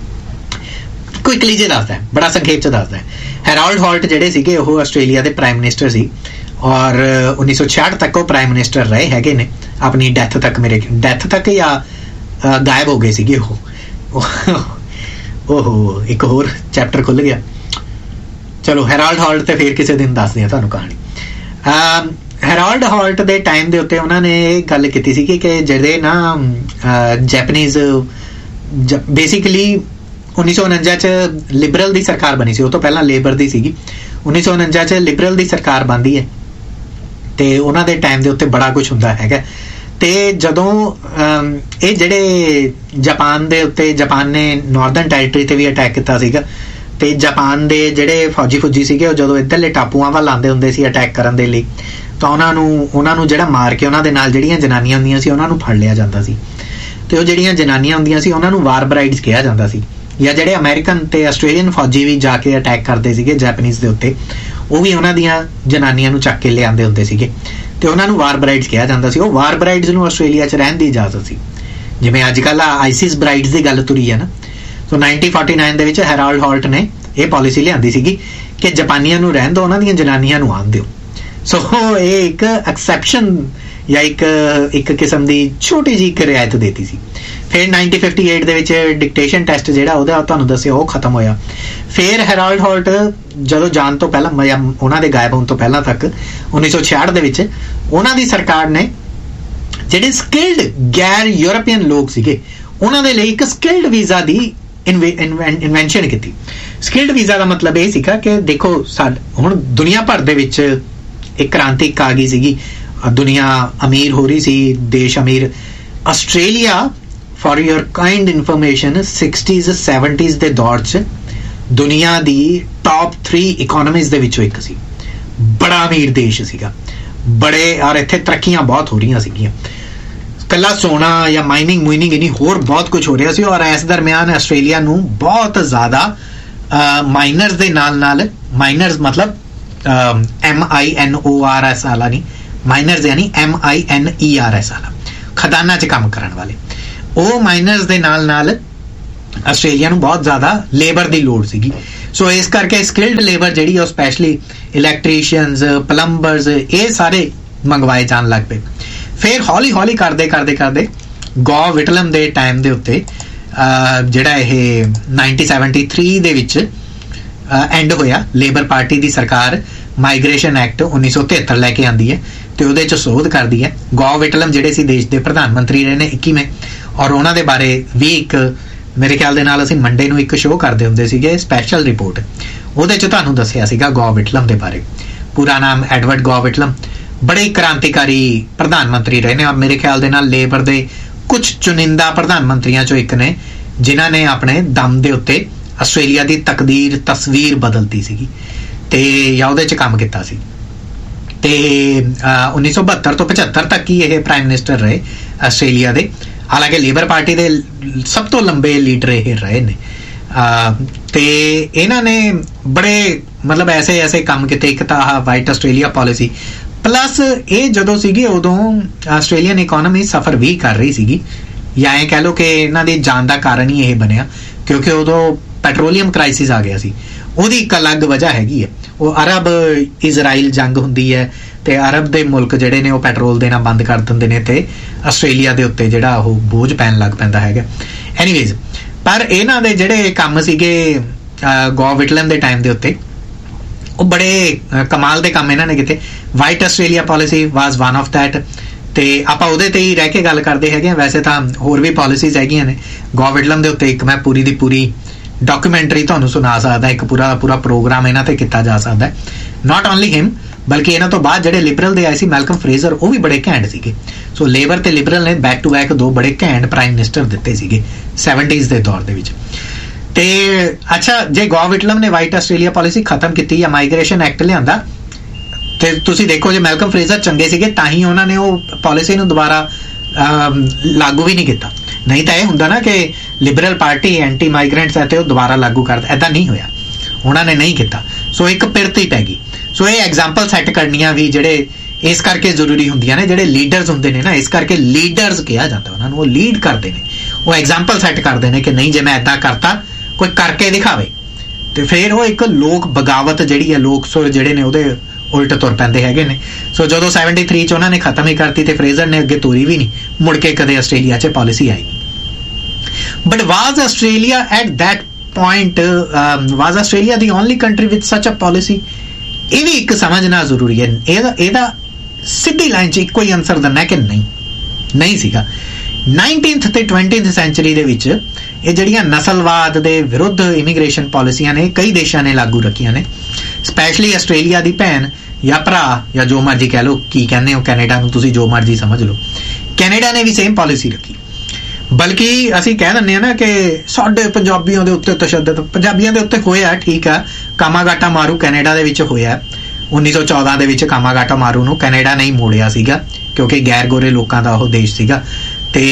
ਕੁਇਕਲੀ ਜੇ ਦੱਸਦਾ, ਬੜਾ ਸੰਖੇਪ ਚ ਦੱਸਦਾ। ਹੈਰੋਲਡ ਹਾਲਟ ਜਿਹੜੇ ਸੀਗੇ ਉਹ ਆਸਟ੍ਰੇਲੀਆ ਦੇ ਪ੍ਰਾਈਮ ਮਿਨਿਸਟਰ ਸੀ, ਔਰ ਉੱਨੀ ਸੌ ਛਿਆਹਠ ਤੱਕ ਉਹ ਪ੍ਰਾਈਮ ਮਿਨਿਸਟਰ ਰਹੇ ਹੈਗੇ ਨੇ, ਆਪਣੀ ਡੈਥ ਤੱਕ, ਮੇਰੇ ਡੈਥ ਤੱਕ ਜਾਂ ਗਾਇਬ ਹੋ ਗਏ ਸੀਗੇ ਉਹ। ਓਹੋ, ਇੱਕ ਹੋਰ ਚੈਪਟਰ ਖੁੱਲ ਗਿਆ। ਚਲੋ ਹੈਰੋਲਡ ਹਾਲਟ ਤੇ ਫਿਰ ਕਿਸੇ ਦਿਨ ਦੱਸਦੇ ਆ ਤੁਹਾਨੂੰ ਕਹਾਣੀ। ਹੈਰੋਲਡ ਹਾਲਟ ਦੇ ਟਾਈਮ ਦੇ ਉੱਤੇ ਉਹਨਾਂ ਨੇ ਇਹ ਗੱਲ ਕੀਤੀ ਸੀ ਕਿ ਜਿਹੜੇ ਨਾ ਜੈਪਨੀਜ਼, ਬੇਸਿਕਲੀ ਉੱਨੀ ਸੌ ਉਣੰਜਾ 'ਚ ਲਿਬਰਲ ਦੀ ਸਰਕਾਰ ਬਣੀ ਸੀ, ਉਹ ਤੋਂ ਪਹਿਲਾਂ ਲੇਬਰ ਦੀ ਸੀਗੀ। ਉੱਨੀ ਸੌ ਉਣੰਜਾ 'ਚ ਲਿਬਰਲ ਦੀ ਸਰਕਾਰ ਬਣਦੀ ਹੈ ਤੇ ਉਹਨਾਂ ਦੇ ਟਾਈਮ ਦੇ ਉੱਤੇ ਬੜਾ ਕੁਝ ਹੁੰਦਾ ਹੈਗਾ। ਤੇ ਜਦੋਂ ਇਹ ਜਿਹੜੇ ਜਾਪਾਨ ਦੇ ਉੱਤੇ, ਜਾਪਾਨ ਨੇ ਨਾਰਦਰਨ ਟੈਰੀਟਰੀ ਤੇ ਵੀ ਅਟੈਕ ਕੀਤਾ ਸੀਗਾ, ਤੇ ਜਾਪਾਨ ਦੇ ਜਿਹੜੇ ਫੌਜੀ ਫੌਜੀ ਸੀਗੇ ਉਹ ਜਦੋਂ ਇੱਧਰਲੇ ਟਾਪੂਆਂ ਵੱਲ ਆਉਂਦੇ ਹੁੰਦੇ ਸੀ ਅਟੈਕ ਕਰਨ ਦੇ ਲਈ, ਤਾਂ ਉਹਨਾਂ ਨੂੰ ਉਹਨਾਂ ਨੂੰ ਜਿਹੜਾ ਮਾਰ ਕੇ ਉਹਨਾਂ ਦੇ ਨਾਲ ਜਿਹੜੀਆਂ ਜਨਾਨੀਆਂ ਹੁੰਦੀਆਂ ਸੀ ਉਹਨਾਂ ਨੂੰ ਫੜ ਲਿਆ ਜਾਂਦਾ ਸੀ। ਤੇ ਉਹ ਜਿਹੜੀਆਂ ਜਨਾਨੀਆਂ ਹੁੰਦੀਆਂ ਸੀ ਉਹਨਾਂ ਨੂੰ ਵਾਰ ਬਰਾਈਡਸ ਕਿਹਾ ਜਾਂਦਾ ਸੀ। ਜਾਂ ਜਿਹੜੇ ਅਮਰੀਕਨ ਤੇ ਆਸਟ੍ਰੇਲੀਅਨ ਫੌਜੀ ਵੀ ਜਾ ਕੇ ਅਟੈਕ ਕਰਦੇ ਸੀਗੇ ਜੈਪਨੀਜ਼ ਦੇ ਉੱਤੇ, ਉਹ ਵੀ ਉਹਨਾਂ ਦੀਆਂ ਜਨਾਨੀਆਂ ਨੂੰ ਚੱਕ ਕੇ ਲਿਆਉਂਦੇ ਹੁੰਦੇ ਸੀਗੇ ਤੇ ਉਹਨਾਂ ਨੂੰ ਵਾਰ ਬਰਾਈਡਸ ਕਿਹਾ ਜਾਂਦਾ ਸੀ। ਉਹ ਵਾਰ ਬਰਾਈਡਸ ਨੂੰ ਆਸਟ੍ਰੇਲੀਆ 'ਚ ਰਹਿਣ ਦੀ ਇਜਾਜ਼ਤ ਸੀ, ਜਿਵੇਂ ਅੱਜ ਕੱਲ੍ਹ ਆਈਸਿਸ ਬਰਾਈਡਸ ਦੀ ਗੱਲ ਤੁਰੀ ਹੈ ਨਾ। ਸੋ ਨਾਈਨਟੀਨ ਫੋਰਟੀ ਨਾਈਨ ਦੇ ਵਿੱਚ ਹੈਰੋਲਡ ਹਾਲਟ ਨੇ ਇਹ ਪਾਲਿਸੀ ਲਿਆਂਦੀ ਸੀਗੀ ਕਿ ਜਾਪਾਨੀਆਂ ਨੂੰ ਰਹਿਣ ਦਿਓ, ਉਹਨਾਂ ਦੀਆਂ ਜਨਾਨੀਆਂ ਨੂੰ ਆਉਣ ਦਿਓ। ਸੋ ਇਹ ਇੱਕ ਐਕਸੈਪਸ਼ਨ ਜਾਂ ਇੱਕ ਇੱਕ ਕਿਸਮ ਦੀ ਛੋਟੀ ਜਿਹੀ ਇੱਕ ਰਿਆਇਤ ਦੇਤੀ ਸੀ। ਫਿਰ ਨਾਈਨਟੀਨ ਫਿਫਟੀ ਏਟ ਦੇ ਵਿੱਚ ਡਿਕਟੇਸ਼ਨ ਟੈਸਟ ਜਿਹੜਾ ਉਹਦਾ ਤੁਹਾਨੂੰ ਦੱਸਿਆ ਉਹ ਖਤਮ ਹੋਇਆ। ਫਿਰ ਹੈਰੋਲਡ ਹਾਲਟ ਜਦੋਂ ਜਾਣ ਤੋਂ ਪਹਿਲਾਂ, ਉਹਨਾਂ ਦੇ ਗਾਇਬ ਹੋਣ ਤੋਂ ਪਹਿਲਾਂ ਤੱਕ ਉੱਨੀ ਸੌ ਛਿਆਹਠ ਦੇ ਵਿੱਚ ਉਹਨਾਂ ਦੀ ਸਰਕਾਰ ਨੇ ਜਿਹੜੇ ਸਕਿਲਡ ਗੈਰ ਯੂਰਪੀਅਨ ਲੋਕ ਸੀਗੇ ਉਹਨਾਂ ਦੇ ਲਈ ਇੱਕ ਸਕਿਲਡ ਵੀਜ਼ਾ ਦੀ ਇਨਵੈਂਸ਼ਨ ਕੀਤੀ। ਸਕਿਲਡ ਵੀਜ਼ਾ ਦਾ ਮਤਲਬ ਇਹ ਸੀਗਾ ਕਿ ਦੇਖੋ ਸਾਡ ਹੁਣ ਦੁਨੀਆ ਭਰ ਦੇ ਵਿੱਚ ਇੱਕ ਕ੍ਰਾਂਤੀ ਆ ਗਈ ਸੀਗੀ, ਦੁਨੀਆ ਅਮੀਰ ਹੋ ਰਹੀ ਸੀ, ਦੇਸ਼ ਅਮੀਰ। Australia for your kind information sixties सैवनटीज़ ਦੇ ਦੌਰ 'ਚ ਦੁਨੀਆ ਦੀ ਟੌਪ ਥ੍ਰੀ ਇਕੋਨਮੀਜ਼ ਦੇ ਵਿੱਚੋਂ ਇੱਕ ਸੀ। ਬੜਾ ਅਮੀਰ ਦੇਸ਼ ਸੀਗਾ, ਬੜੇ, ਔਰ ਇੱਥੇ ਤਰੱਕੀਆਂ ਬਹੁਤ ਹੋ ਰਹੀਆਂ ਸੀਗੀਆਂ। ਕੱਲਾ ਸੋਨਾ ਜਾਂ ਮਾਈਨਿੰਗ ਮੁਈਨਿੰਗ ਨਹੀਂ, ਹੋਰ ਬਹੁਤ ਕੁਝ ਹੋ ਰਿਹਾ ਸੀ। ਔਰ ਇਸ ਦਰਮਿਆਨ ਆਸਟ੍ਰੇਲੀਆ ਨੂੰ ਬਹੁਤ ਜ਼ਿਆਦਾ ਮਾਈਨਰਸ ਦੇ ਨਾਲ ਨਾਲ, ਮਾਈਨਰਸ ਮਤਲਬ M I N O R S ਵਾਲਾ ਨਹੀਂ, ਮਾਈਨਰਸ ਯਾਨੀ M I N E R S ਵਾਲਾ, ਖਦਾਨਾਂ 'ਚ ਕੰਮ ਕਰਨ ਵਾਲੇ, ਉਹ ਮਾਈਨਰਸ ਦੇ ਨਾਲ ਨਾਲ ਆਸਟ੍ਰੇਲੀਆ ਨੂੰ ਬਹੁਤ ਜ਼ਿਆਦਾ ਲੇਬਰ ਦੀ ਲੋੜ ਸੀਗੀ। ਸੋ ਇਸ ਕਰਕੇ ਸਕਿਲਡ ਲੇਬਰ ਜਿਹੜੀ ਉਹ ਸਪੈਸ਼ਲੀ ਇਲੈਕਟ੍ਰੀਸ਼ੀਅਨਸ, ਪਲੰਬਰਸ, ਇਹ ਸਾਰੇ ਮੰਗਵਾਏ ਜਾਣ ਲੱਗ ਪਏ। ਫਿਰ ਹੌਲੀ ਹੌਲੀ ਕਰਦੇ ਕਰਦੇ ਕਰਦੇ ਗੌ ਵਿਟਲਮ ਦੇ ਟਾਈਮ ਦੇ ਉੱਤੇ ਜਿਹੜਾ ਇਹ ਨਾਈਨਟੀਨ ਸੈਵਨਟੀ ਥ੍ਰੀ ਦੇ ਵਿੱਚ ਐਂਡ ਹੋਇਆ। ਲੇਬਰ ਪਾਰਟੀ ਦੀ ਸਰਕਾਰ ਮਾਈਗ੍ਰੇਸ਼ਨ ਐਕਟ ਉੱਨੀ ਸੌ ਤਿਹੱਤਰ ਲੈ ਕੇ ਆਉਂਦੀ ਹੈ ਤੇ ਉਹਦੇ 'ਚ ਸੋਧ ਕਰਦੀ ਹੈ। ਗੌ ਵਿਟਲਮ ਜਿਹੜੇ ਸੀ ਦੇਸ਼ ਦੇ ਪ੍ਰਧਾਨ ਮੰਤਰੀ ਰਹੇ ਨੇ ਇੱਕੀਵੇਂ, ਔਰ ਉਹਨਾਂ ਦੇ ਬਾਰੇ ਵੀ ਇੱਕ ਮੇਰੇ ਖਿਆਲ ਦੇ ਨਾਲ ਅਸੀਂ ਮੰਡੇ ਨੂੰ ਇੱਕ ਸ਼ੋਅ ਕਰਦੇ ਹੁੰਦੇ ਸੀਗੇ, ਸਪੈਸ਼ਲ ਰਿਪੋਰਟ, ਉਹਦੇ 'ਚ ਤੁਹਾਨੂੰ ਦੱਸਿਆ ਸੀਗਾ ਗੌ ਵਿਟਲਮ ਦੇ ਬਾਰੇ। ਪੂਰਾ ਨਾਮ ਐਡਵਰਡ ਗੌ ਵਿਟਲਮ, ਬੜੇ ਕ੍ਰਾਂਤੀਕਾਰੀ ਪ੍ਰਧਾਨ ਮੰਤਰੀ ਰਹੇ ਨੇ, ਔਰ ਮੇਰੇ ਖਿਆਲ ਦੇ ਨਾਲ ਲੇਬਰ ਦੇ ਕੁਝ ਚੁਣਿੰਦਾ ਪ੍ਰਧਾਨ ਮੰਤਰੀਆਂ 'ਚੋਂ ਇੱਕ ਨੇ ਜਿਨ੍ਹਾਂ ਨੇ ਆਪਣੇ ਦਮ ਦੇ ਉੱਤੇ ਆਸਟ੍ਰੇਲੀਆ ਦੀ ਤਕਦੀਰ ਤਸਵੀਰ ਬਦਲਤੀ ਸੀਗੀ ਤੇ ਜਾਂ ਉਹਦੇ 'ਚ ਕੰਮ ਕੀਤਾ ਸੀ। ਤੇ ਉੱਨੀ ਸੌ ਬਹੱਤਰ ਤੋਂ ਪਝੱਤਰ ਤੱਕ ਹੀ ਇਹ ਪ੍ਰਾਈਮ ਮਿਨਿਸਟਰ ਰਹੇ ਆਸਟ੍ਰੇਲੀਆ ਦੇ। ਹਾਲਾਂਕਿ ਲੇਬਰ ਪਾਰਟੀ ਦੇ ਸਭ ਤੋਂ ਲੰਬੇ ਲੀਡਰ ਇਹ ਰਹੇ ਨੇ ਤੇ ਇਹਨਾਂ ਨੇ ਬੜੇ ਮਤਲਬ ਐਸੇ ਐਸੇ ਕੰਮ ਕੀਤੇ। ਇੱਕ ਤਾਂ ਆਹ ਵਾਈਟ ਆਸਟ੍ਰੇਲੀਆ ਪਾਲਿਸੀ, ਪਲੱਸ ਇਹ ਜਦੋਂ ਸੀਗੀ ਉਦੋਂ ਆਸਟ੍ਰੇਲੀਅਨ ਇਕੋਨਮੀ ਸਫਰ ਵੀ ਕਰ ਰਹੀ ਸੀਗੀ, ਜਾਂ ਇਹ ਕਹਿ ਲਓ ਕਿ ਇਹਨਾਂ ਦੀ ਜਾਣ ਦਾ ਕਾਰਨ ਹੀ ਇਹ ਬਣਿਆ ਕਿਉਂਕਿ ਉਦੋਂ ਪੈਟਰੋਲੀਅਮ ਕ੍ਰਾਈਸਿਸ ਆ ਗਿਆ ਸੀ। ਉਹਦੀ ਇੱਕ ਅਲੱਗ ਵਜ੍ਹਾ ਹੈਗੀ ਹੈ, ਉਹ ਅਰਬ ਇਜ਼ਰਾਈਲ ਜੰਗ ਹੁੰਦੀ ਹੈ ਤੇ ਅਰਬ ਦੇ ਮੁਲਕ ਜਿਹੜੇ ਨੇ ਉਹ ਪੈਟਰੋਲ ਦੇਣਾ ਬੰਦ ਕਰ ਦਿੰਦੇ ਨੇ ਤੇ ਆਸਟ੍ਰੇਲੀਆ ਦੇ ਉੱਤੇ ਜਿਹੜਾ ਉਹ ਬੋਝ ਪੈਣ ਲੱਗ ਪੈਂਦਾ ਹੈਗਾ। ਐਨੀਵੇਜ਼, ਪਰ ਇਹਨਾਂ ਦੇ ਜਿਹੜੇ ਕੰਮ ਸੀਗੇ ਗੌ ਵਿਟਲਮ ਦੇ ਟਾਈਮ ਦੇ ਉੱਤੇ ਉਹ ਬੜੇ ਕਮਾਲ ਦੇ ਕੰਮ ਇਹਨਾਂ ਨੇ ਕੀਤੇ। White Australia policy was one of that ਤੇ ਆਪਾਂ ਉਹਦੇ ਤੇ ਹੀ ਰਹਿ ਕੇ ਗੱਲ ਕਰਦੇ ਹੈਗੇ ਆ। ਵੈਸੇ ਤਾਂ ਹੋਰ ਵੀ ਪਾਲਿਸੀਜ਼ ਹੈਗੀਆਂ ਨੇ ਗੌ ਵਿਟਲਮ ਦੇ ਉੱਤੇ, ਇੱਕ ਮੈਂ ਪੂਰੀ ਦੀ ਪੂਰੀ ਡਾਕੂਮੈਂਟਰੀ ਤੁਹਾਨੂੰ ਸੁਣਾ ਸਕਦਾ, ਇੱਕ ਪੂਰਾ ਪੂਰਾ ਪ੍ਰੋਗਰਾਮ ਇਹਨਾਂ ਤੇ ਕੀਤਾ ਜਾ ਸਕਦਾ। ਨਾਟ ਓਨਲੀ ਹਿਮ, ਬਲਕਿ ਇਹਨਾਂ ਤੋਂ ਬਾਅਦ ਜਿਹੜੇ ਲਿਬਰਲ ਦੇ ਆਏ ਸੀ ਮੈਲਕਮ ਫਰੇਜ਼ਰ, ਉਹ ਵੀ ਬੜੇ ਘੈਂਟ ਸੀਗੇ। ਸੋ ਲੇਬਰ ਤੇ ਲਿਬਰਲ ਨੇ ਬੈਕ ਟੂ ਬੈਕ ਦੋ ਬੜੇ ਘੈਂਟ ਪ੍ਰਾਈਮ ਮਿਨਿਸਟਰ ਦਿੱਤੇ ਸੀਗੇ ਸੈਵਨਟੀਜ਼ ਦੇ ਦੌਰ ਦੇ ਵਿੱਚ। ਤੇ ਅੱਛਾ, ਜੇ ਗੌ ਵਿਟਲਮ ਨੇ ਵਾਈਟ ਆਸਟ੍ਰੇਲੀਆ ਪਾਲਿਸੀ ਖਤਮ ਕੀਤੀ ਜਾਂ ਮਾਈਗ੍ਰੇਸ਼ਨ ਐਕਟ ਲਿਆਂਦਾ ਤੇ ਤੁਸੀਂ ਦੇਖੋ ਜੇ ਮੈਲਕਮ ਫਰੇਜ਼ਰ ਚੰਗੇ ਸੀਗੇ ਤਾਂ ਹੀ ਉਹਨਾਂ ਨੇ ਉਹ ਪਾਲਿਸੀ ਨੂੰ ਦੁਬਾਰਾ ਲਾਗੂ ਵੀ ਨਹੀਂ ਕੀਤਾ। ਨਹੀਂ ਤਾਂ ਇਹ ਹੁੰਦਾ ਨਾ ਕਿ ਲਿਬਰਲ ਪਾਰਟੀ ਐਂਟੀ ਮਾਈਗ੍ਰੈਂਟਸ ਹੈ ਤੇ ਉਹ ਦੁਬਾਰਾ ਲਾਗੂ ਕਰਦਾ, ਐਦਾਂ ਨਹੀਂ ਹੋਇਆ, ਉਹਨਾਂ ਨੇ ਨਹੀਂ ਕੀਤਾ। ਸੋ ਇੱਕ ਪਿਰਤ ਹੀ ਪੈ ਗਈ। ਸੋ ਇਹ ਐਗਜ਼ਾਮਪਲ ਸੈੱਟ ਕਰਨੀਆਂ ਵੀ ਜਿਹੜੇ ਇਸ ਕਰਕੇ ਜ਼ਰੂਰੀ ਹੁੰਦੀਆਂ ਨੇ। ਜਿਹੜੇ ਲੀਡਰਸ ਹੁੰਦੇ ਨੇ ਨਾ, ਇਸ ਕਰਕੇ ਲੀਡਰਸ ਕਿਹਾ ਜਾਂਦਾ ਉਹਨਾਂ ਨੂੰ, ਉਹ ਲੀਡ ਕਰਦੇ ਨੇ, ਉਹ ਐਗਜ਼ਾਮਪਲ ਸੈੱਟ ਕਰਦੇ ਨੇ ਕਿ ਨਹੀਂ ਜੇ ਮੈਂ ਇੱਦਾਂ ਕਰਤਾ ਕੋਈ ਕਰਕੇ ਦਿਖਾਵੇ ਤੇ ਫਿਰ ਉਹ ਇੱਕ ਲੋਕ ਬਗਾਵਤ ਜਿਹੜੀ ਹੈ, ਲੋਕ ਸੁਰ ਜਿਹੜੇ ਨੇ ਉਹਦੇ ਉਲਟ ਤੁਰ ਪੈਂਦੇ ਹੈਗੇ ਨੇ। ਸੋ ਜਦੋਂ ਸੈਵਨਟੀ ਥ੍ਰੀ 'ਚ ਉਹਨਾਂ ਨੇ ਖਤਮ ਹੀ ਕਰਤੀ ਤੇ ਫਰੇਜ਼ਰ ਨੇ ਅੱਗੇ ਤੋਰੀ ਵੀ ਨਹੀਂ, ਮੁੜ ਕੇ ਕਦੇ ਆਸਟ੍ਰੇਲੀਆ 'ਚ ਪਾਲਿਸੀ ਆਈ ਨਹੀਂ। But was Australia at that point, was Australia the only country with ਸੱਚ ਅ ਪਾਲਿਸੀ? ਇਹ ਵੀ ਇੱਕ ਸਮਝਣਾ ਜ਼ਰੂਰੀ ਹੈ। ਇਹਦਾ ਇਹਦਾ ਸਿੱਧੀ ਲਾਈਨ 'ਚ ਇੱਕੋ ਹੀ ਆਨਸਰ ਦਿੰਦਾ ਕਿ ਨਹੀਂ, ਨਹੀਂ ਸੀਗਾ। ਨਾਈਨਟੀਨਥ ਤੇ ਟਵੈਂਟੀਥ ਸੈਂਚੁਰੀ ਦੇ ਵਿੱਚ ਇਹ ਜਿਹੜੀਆਂ ਨਸਲਵਾਦ ਦੇ ਵਿਰੁੱਧ ਇਮੀਗ੍ਰੇਸ਼ਨ ਪਾਲਿਸੀਆਂ ਨੇ ਕਈ ਦੇਸ਼ਾਂ ਨੇ ਲਾਗੂ ਰੱਖੀਆਂ ਨੇ, ਸਪੈਸ਼ਲੀ ਆਸਟ੍ਰੇਲੀਆ ਦੀ ਭੈਣ ਜਾਂ ਭਰਾ ਜਾਂ ਜੋ ਮਰਜੀ ਕਹਿ ਲਓ, ਕੀ ਕਹਿੰਦੇ ਹੋ ਕੈਨੇਡਾ ਨੂੰ ਤੁਸੀਂ ਜੋ ਮਰਜੀ ਸਮਝ ਲਓ, ਕੈਨੇਡਾ ਨੇ ਵੀ ਸੇਮ ਪਾਲਿਸੀ ਰੱਖੀ। ਬਲਕਿ ਅਸੀਂ ਕਹਿ ਦਿੰਦੇ ਹਾਂ ਨਾ ਕਿ ਸਾਡੇ ਪੰਜਾਬੀਆਂ ਦੇ ਉੱਤੇ ਤਸ਼ੱਦਦ, ਪੰਜਾਬੀਆਂ ਦੇ ਉੱਤੇ ਹੋਇਆ, ਠੀਕ ਆ, ਕਾਮਾਗਾਟਾ ਮਾਰੂ ਕੈਨੇਡਾ ਦੇ ਵਿੱਚ ਹੋਇਆ ਉੱਨੀ ਸੌ ਚੌਦਾਂ ਦੇ ਵਿੱਚ। ਕਾਮਾਗਾਟਾ ਮਾਰੂ ਨੂੰ ਕੈਨੇਡਾ ਨਹੀਂ ਮੋੜਿਆ ਸੀਗਾ ਕਿਉਂਕਿ ਗੈਰ ਗੋਰੇ ਲੋਕਾਂ ਦਾ ਉਹ ਦੇਸ਼ ਸੀਗਾ ਤੇ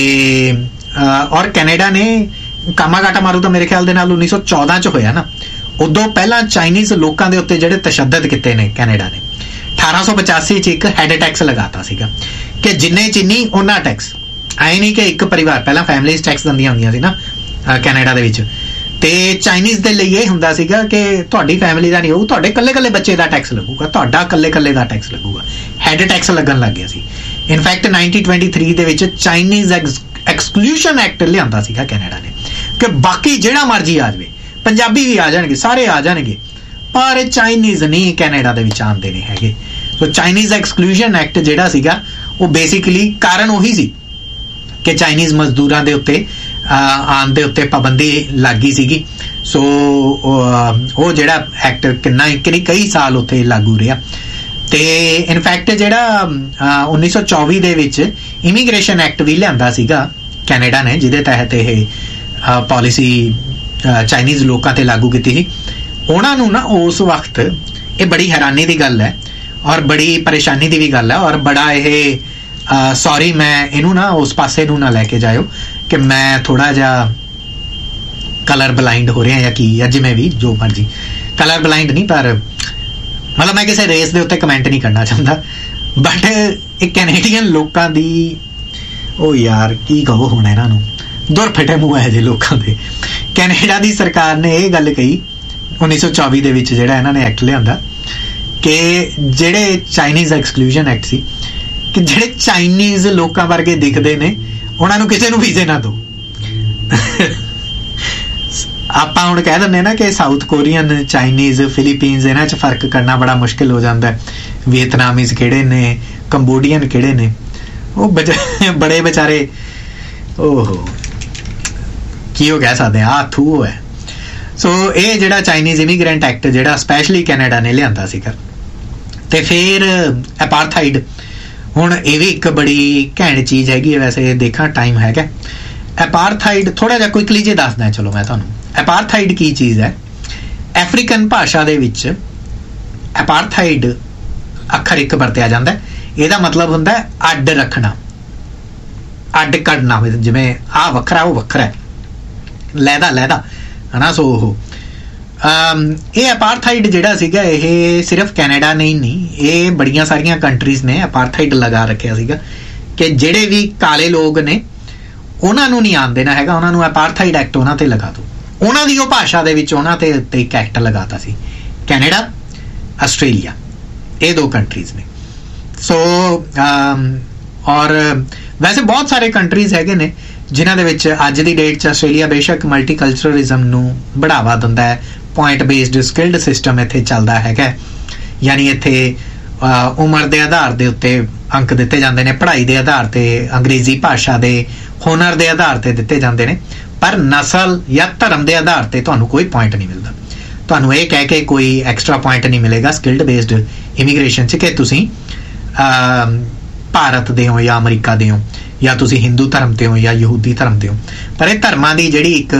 ਔਰ ਕੈਨੇਡਾ ਨੇ ਕਾਮਾਗਾਟਾ ਮਾਰੂ ਤਾਂ ਮੇਰੇ ਖਿਆਲ ਦੇ ਨਾਲ ਉੱਨੀ ਸੌ ਚੌਦਾਂ 'ਚ ਹੋਇਆ ਨਾ, ਉਦੋਂ ਪਹਿਲਾਂ ਚਾਈਨੀਜ਼ ਲੋਕਾਂ ਦੇ ਉੱਤੇ ਜਿਹੜੇ ਤਸ਼ੱਦਦ ਕੀਤੇ ਨੇ ਕੈਨੇਡਾ ਨੇ, ਅਠਾਰਾਂ ਸੌ ਪਚਾਸੀ 'ਚ ਇੱਕ ਹੈਡ ਟੈਕਸ ਲਗਾਤਾ ਸੀਗਾ ਕਿ ਜਿੰਨੇ ਚੀਨੀ ਉਹਨਾਂ ਟੈਕਸ। ਐ ਨਹੀਂ ਕਿ ਇੱਕ ਪਰਿਵਾਰ, ਪਹਿਲਾਂ ਫੈਮਲੀਜ਼ ਟੈਕਸ ਦਿੰਦੀਆਂ ਹੁੰਦੀਆਂ ਸੀ ਨਾ ਕੈਨੇਡਾ ਦੇ ਵਿੱਚ, ਤੇ ਚਾਈਨੀਜ਼ ਦੇ ਲਈ ਇਹ ਹੁੰਦਾ ਸੀਗਾ ਕਿ ਤੁਹਾਡੀ ਫੈਮਿਲੀ ਦਾ ਨਹੀਂ ਹੋਊ, ਤੁਹਾਡੇ ਇਕੱਲੇ ਇਕੱਲੇ ਬੱਚੇ ਦਾ ਟੈਕਸ ਲੱਗੂਗਾ, ਤੁਹਾਡਾ ਇਕੱਲੇ ਇਕੱਲੇ ਦਾ ਟੈਕਸ ਲੱਗੂਗਾ। ਹੈਡ ਟੈਕਸ ਲੱਗਣ ਲੱਗ ਗਿਆ ਸੀ। ਇਨਫੈਕਟ ਨਾਈਨਟੀਨ ਟਵੈਂਟੀ ਥ੍ਰੀ ਦੇ ਵਿੱਚ ਚਾਈਨੀਜ਼ ਐਕਸਕਲੂਸ਼ਨ ਐਕਟ ਲਿਆਂਦਾ ਸੀਗਾ ਕੈਨੇਡਾ ਨੇ ਕਿ ਬਾਕੀ ਜਿਹੜਾ ਮਰਜ਼ੀ ਆ ਜਾਵੇ, ਪੰਜਾਬੀ ਵੀ ਆ ਜਾਣਗੇ, ਸਾਰੇ ਆ ਜਾਣਗੇ, ਪਰ ਚਾਈਨੀਜ਼ ਨਹੀਂ ਕੈਨੇਡਾ ਦੇ ਵਿੱਚ ਆਉਂਦੇ ਨੇ ਹੈਗੇ। ਸੋ ਚਾਈਨੀਜ਼ ਐਕਸਕਲੂਸ਼ਨ ਐਕਟ ਜਿਹੜਾ ਸੀਗਾ ਉਹ ਬੇਸਿਕਲੀ ਕਾਰਨ ਉਹੀ ਸੀ ਕਿ ਚਾਈਨੀਜ਼ ਮਜ਼ਦੂਰਾਂ ਦੇ ਉੱਤੇ ਆਉਣ ਦੇ ਉੱਤੇ ਪਾਬੰਦੀ ਲੱਗੀ ਸੀਗੀ। ਸੋ ਉਹ ਜਿਹੜਾ ਐਕਟ ਕਿੰਨਾ ਕਈ ਸਾਲ ਉੱਥੇ ਲਾਗੂ ਰਿਹਾ ਤੇ ਇਨਫੈਕਟ ਜਿਹੜਾ ਉੱਨੀ ਸੌ ਚੌਵੀ ਦੇ ਵਿੱਚ ਇਮੀਗ੍ਰੇਸ਼ਨ ਐਕਟ ਵੀ ਲਿਆਂਦਾ ਸੀਗਾ ਕੈਨੇਡਾ ਨੇ, ਜਿਹਦੇ ਤਹਿਤ ਇਹ ਪਾਲਿਸੀ ਚਾਈਨੀਜ਼ ਲੋਕਾਂ ਤੇ ਲਾਗੂ ਕੀਤੀ ਸੀ। ਉਹਨਾਂ ਨੂੰ ਨਾ ਉਸ ਵਕਤ ਇਹ ਬੜੀ ਹੈਰਾਨੀ ਦੀ ਗੱਲ ਹੈ ਔਰ ਬੜੀ ਪਰੇਸ਼ਾਨੀ ਦੀ ਵੀ ਗੱਲ ਹੈ ਔਰ ਬੜਾ ਇਹ ਸੌਰੀ ਮੈਂ ਇਹਨੂੰ ਨਾ ਉਸ ਪਾਸੇ ਨੂੰ ਨਾ ਲੈ ਕੇ ਜਾਇਓ ਕਿ ਮੈਂ ਥੋੜਾ ਜਿਹਾ ਕਲਰ ਬਲਾਈਂਡ ਹੋ ਰਿਹਾ ਜਾਂ ਕੀ, ਜਾਂ ਜਿਵੇਂ ਵੀ ਜੋ ਮਰਜੀ, ਕਲਰ ਬਲਾਈਂਡ ਨਹੀਂ, ਪਰ ਮਤਲਬ ਮੈਂ ਕਿਸੇ ਰੇਸ ਦੇ ਉੱਤੇ ਕਮੈਂਟ ਨਹੀਂ ਕਰਨਾ ਚਾਹੁੰਦਾ, ਬਟ ਇਹ ਕੈਨੇਡੀਅਨ ਲੋਕਾਂ ਦੀ, ਉਹ ਯਾਰ ਕੀ ਕਹੋ ਹੁਣ ਇਹਨਾਂ ਨੂੰ, ਦੁਰ ਫਿੱਟੇ ਮੂੰਹ ਹੈ ਜੇ ਲੋਕਾਂ ਦੇ। ਕੈਨੇਡਾ ਦੀ ਸਰਕਾਰ ਨੇ ਇਹ ਗੱਲ ਕਹੀ ਉੱਨੀ ਸੌ ਚੌਵੀ ਦੇ ਵਿੱਚ ਜਿਹੜਾ ਇਹਨਾਂ ਨੇ ਐਕਟ ਲਿਆਂਦਾ ਕਿ ਜਿਹੜੇ ਚਾਈਨੀਜ਼ ਐਕਸਕਲੂਜਨ ਐਕਟ ਸੀ ਕਿ ਜਿਹੜੇ ਚਾਈਨੀਜ਼ ਲੋਕਾਂ ਵਰਗੇ ਦਿਖਦੇ ਨੇ ਉਹਨਾਂ ਨੂੰ ਕਿਸੇ ਨੂੰ ਵੀਜ਼ੇ ਨਾ ਦਿਓ। ਆਪਾਂ ਹੁਣ ਕਹਿ ਦਿੰਦੇ ਨਾ ਕਿ ਸਾਊਥ ਕੋਰੀਅਨ, ਚਾਈਨੀਜ਼, ਫਿਲੀਪੀਨਸ, ਇਹਨਾਂ 'ਚ ਫਰਕ ਕਰਨਾ ਬੜਾ ਮੁਸ਼ਕਿਲ ਹੋ ਜਾਂਦਾ। ਵੀਅਤਨਾਮੀਜ਼ ਕਿਹੜੇ ਨੇ, ਕੰਬੋਡੀਅਨ ਕਿਹੜੇ ਨੇ, ਉਹ ਬੜੇ ਵਿਚਾਰੇ ਓਹੋ ਕੀ ਉਹ ਕਹਿ ਸਕਦੇ ਆ, ਥੂ ਹੈ। ਸੋ ਇਹ ਜਿਹੜਾ ਚਾਈਨੀਜ਼ ਇਮੀਗ੍ਰੈਂਟ ਐਕਟ ਜਿਹੜਾ ਸਪੈਸ਼ਲੀ ਕੈਨੇਡਾ ਨੇ ਲਿਆਂਦਾ ਸੀਗਾ। ਤੇ ਫਿਰ ਅਪਾਰਥਾਈਡ, ਹੁਣ ਇਹ ਵੀ ਇੱਕ ਬੜੀ ਘੈਂਟ ਚੀਜ਼ ਹੈਗੀ ਹੈ। ਵੈਸੇ ਦੇਖਾਂ ਟਾਈਮ ਹੈਗਾ। ਅਪਾਰਥਾਈਡ ਥੋੜਾ ਜਿਹਾ ਕੁਇਕਲੀ ਜੇ ਦੱਸਦਾ ਚਲੋ ਮੈਂ ਤੁਹਾਨੂੰ। ਅਪਾਰਥਾਈਡ ਕੀ ਚੀਜ਼ ਹੈ? ਅਫਰੀਕਨ ਭਾਸ਼ਾ ਦੇ ਵਿੱਚ ਅਪਾਰਥਾਈਡ ਅੱਖਰ ਇੱਕ ਵਰਤਿਆ ਜਾਂਦਾ। ਇਹਦਾ ਮਤਲਬ ਹੁੰਦਾ ਅੱਡ ਰੱਖਣਾ, ਅੱਡ ਕੱਢਣਾ, ਜਿਵੇਂ ਆਹ ਵੱਖਰਾ ਉਹ ਵੱਖਰਾ, ਲਹਿਦਾ ਲਹਿਦਾ ਹੈ ਨਾ। ਸੋ ਉਹ ਇਹ ਅਪਾਰਥਾਈਡ ਜਿਹੜਾ ਸੀਗਾ ਇਹ ਸਿਰਫ ਕੈਨੇਡਾ ਨੇ ਹੀ ਨਹੀਂ, ਇਹ ਬੜੀਆਂ ਸਾਰੀਆਂ ਕੰਟਰੀਜ਼ ਨੇ ਅਪਾਰਥਾਈਡ ਲਗਾ ਰੱਖਿਆ ਸੀਗਾ ਕਿ ਜਿਹੜੇ ਵੀ ਕਾਲੇ ਲੋਕ ਨੇ ਉਹਨਾਂ ਨੂੰ ਨਹੀਂ ਆਉਣ ਦੇਣਾ ਹੈਗਾ, ਉਹਨਾਂ ਨੂੰ ਅਪਾਰਥਾਈਡ ਐਕਟ ਉਹਨਾਂ ਤੇ ਲਗਾ ਦਿਓ। ਉਹਨਾਂ ਦੀ ਉਹ ਭਾਸ਼ਾ ਦੇ ਵਿੱਚ ਉਹਨਾਂ ਤੇ ਉੱਤੇ ਇੱਕ ਐਕਟ ਲਗਾਤਾ ਸੀ। ਕੈਨੇਡਾ, ਆਸਟ੍ਰੇਲੀਆ, ਇਹ ਦੋ ਕੰਟਰੀਜ਼ ਨੇ। ਸੋ ਔਰ ਵੈਸੇ ਬਹੁਤ ਸਾਰੇ ਕੰਟਰੀਜ਼ ਹੈਗੇ ਨੇ ਜਿਨ੍ਹਾਂ ਦੇ ਵਿੱਚ ਅੱਜ ਦੀ ਡੇਟ 'ਚ ਆਸਟ੍ਰੇਲੀਆ ਬੇਸ਼ੱਕ ਮਲਟੀਕਲਚਰਲਿਜ਼ਮ ਨੂੰ ਬੜਾਵਾ ਦਿੰਦਾ ਹੈ। ਪੁਆਇੰਟ ਬੇਸਡ ਸਕਿਲਡ ਸਿਸਟਮ ਇੱਥੇ ਚੱਲਦਾ ਹੈਗਾ, ਯਾਨੀ ਇੱਥੇ ਉਮਰ ਦੇ ਆਧਾਰ ਦੇ ਉੱਤੇ ਅੰਕ ਦਿੱਤੇ ਜਾਂਦੇ ਨੇ, ਪੜ੍ਹਾਈ ਦੇ ਆਧਾਰ ਤੇ, ਅੰਗਰੇਜ਼ੀ ਭਾਸ਼ਾ ਦੇ ਹੁਨਰ ਦੇ ਆਧਾਰ ਤੇ ਦਿੱਤੇ ਜਾਂਦੇ ਨੇ, ਪਰ ਨਸਲ ਜਾਂ ਧਰਮ ਦੇ ਆਧਾਰ ਤੇ ਤੁਹਾਨੂੰ ਕੋਈ ਪੁਆਇੰਟ ਨਹੀਂ ਮਿਲਦਾ। ਤੁਹਾਨੂੰ ਇਹ ਕਹਿ ਕੇ ਕੋਈ ਐਕਸਟਰਾ ਪੁਆਇੰਟ ਨਹੀਂ ਮਿਲੇਗਾ ਸਕਿਲਡ ਬੇਸਡ ਇਮੀਗ੍ਰੇਸ਼ਨ 'ਚ ਕਿ ਤੁਸੀਂ ਭਾਰਤ ਦੇ ਹੋ ਜਾਂ ਅਮਰੀਕਾ ਦੇ ਹੋ ਜਾਂ ਤੁਸੀਂ ਹਿੰਦੂ ਧਰਮ ਤੇ ਹੋ ਜਾਂ ਯਹੂਦੀ ਧਰਮ ਤੇ ਹੋ। ਪਰ ਇਹ ਧਰਮਾਂ ਦੀ ਜਿਹੜੀ ਇੱਕ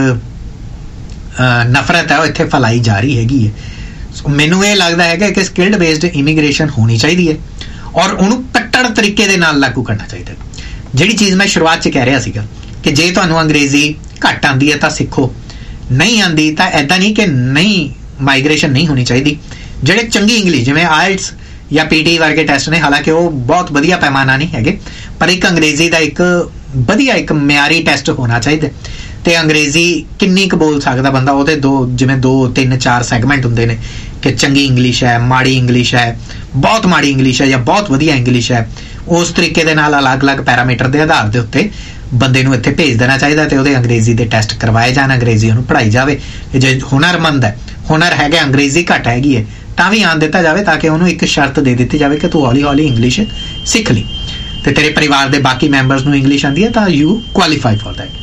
ਨਫ਼ਰਤ ਹੈ ਉਹ ਇੱਥੇ ਫੈਲਾਈ ਜਾ ਰਹੀ ਹੈਗੀ ਹੈ। ਮੈਨੂੰ ਇਹ ਲੱਗਦਾ ਹੈਗਾ ਕਿ ਸਕਿਲਡ ਬੇਸਡ ਇਮੀਗ੍ਰੇਸ਼ਨ ਹੋਣੀ ਚਾਹੀਦੀ ਹੈ ਔਰ ਉਹਨੂੰ ਕੱਟੜ ਤਰੀਕੇ ਦੇ ਨਾਲ ਲਾਗੂ ਕਰਨਾ ਚਾਹੀਦਾ। ਜਿਹੜੀ ਚੀਜ਼ ਮੈਂ ਸ਼ੁਰੂਆਤ 'ਚ ਕਹਿ ਰਿਹਾ ਸੀਗਾ ਕਿ ਜੇ ਤੁਹਾਨੂੰ ਅੰਗਰੇਜ਼ੀ ਘੱਟ ਆਉਂਦੀ ਹੈ ਤਾਂ ਸਿੱਖੋ, ਨਹੀਂ ਆਉਂਦੀ ਤਾਂ ਇੱਦਾਂ ਨਹੀਂ ਕਿ ਨਹੀਂ ਮਾਈਗ੍ਰੇਸ਼ਨ ਨਹੀਂ ਹੋਣੀ ਚਾਹੀਦੀ। ਜਿਹੜੇ ਚੰਗੀ ਇੰਗਲਿਸ਼, ਜਿਵੇਂ ਆਇਲਟਸ ਜਾਂ ਪੀ ਟੀ ਵਰਗੇ ਟੈਸਟ ਨੇ, ਹਾਲਾਂਕਿ ਉਹ ਬਹੁਤ ਵਧੀਆ ਪੈਮਾਨਾ ਨਹੀਂ ਹੈਗੇ, ਪਰ ਇੱਕ ਅੰਗਰੇਜ਼ੀ ਦਾ ਇੱਕ ਵਧੀਆ ਇੱਕ ਮਿਆਰੀ ਟੈਸਟ ਹੋਣਾ ਚਾਹੀਦਾ। ਤੇ ਅੰਗਰੇਜ਼ੀ ਕਿੰਨੀ ਕੁ ਬੋਲ ਸਕਦਾ ਬੰਦਾ, ਉਹਦੇ ਦੋ ਜਿਵੇਂ ਦੋ ਤਿੰਨ ਚਾਰ ਸੈਗਮੈਂਟ ਹੁੰਦੇ ਨੇ ਕਿ ਚੰਗੀ ਇੰਗਲਿਸ਼ ਹੈ, ਮਾੜੀ ਇੰਗਲਿਸ਼ ਹੈ, ਬਹੁਤ ਮਾੜੀ ਇੰਗਲਿਸ਼ ਹੈ ਜਾਂ ਬਹੁਤ ਵਧੀਆ ਇੰਗਲਿਸ਼ ਹੈ। ਉਸ ਤਰੀਕੇ ਦੇ ਨਾਲ ਅਲੱਗ-ਅਲੱਗ ਪੈਰਾਮੀਟਰ ਦੇ ਆਧਾਰ ਦੇ ਉੱਤੇ ਬੰਦੇ ਨੂੰ ਇੱਥੇ ਭੇਜ ਦੇਣਾ ਚਾਹੀਦਾ ਤੇ ਉਹਦੇ ਅੰਗਰੇਜ਼ੀ ਦੇ ਟੈਸਟ ਕਰਵਾਏ ਜਾਣ, ਅੰਗਰੇਜ਼ੀ ਉਹਨੂੰ ਪੜ੍ਹਾਈ ਜਾਵੇ। ਜੇ ਹੁਨਰਮੰਦ ਹੈ, ਹੁਨਰ ਹੈਗਾ, ਅੰਗਰੇਜ਼ੀ ਘੱਟ ਹੈਗੀ ਹੈ, ਤਾਂ ਵੀ ਆਉਣ ਦਿੱਤਾ ਜਾਵੇ ਤਾਂ ਕਿ ਉਹਨੂੰ ਇੱਕ ਸ਼ਰਤ ਦੇ ਦਿੱਤੀ ਜਾਵੇ ਕਿ ਤੂੰ ਹੌਲੀ ਹੌਲੀ ਇੰਗਲਿਸ਼ ਸਿੱਖ ਲਈ ਤੇ ਤੇਰੇ ਪਰਿਵਾਰ ਦੇ ਬਾਕੀ ਮੈਂਬਰਸ ਨੂੰ ਇੰਗਲਿਸ਼ ਆਉਂਦੀ ਹੈ ਤਾਂ ਯੂ ਕੁਆਲੀਫਾਈ ਫॉर दैट।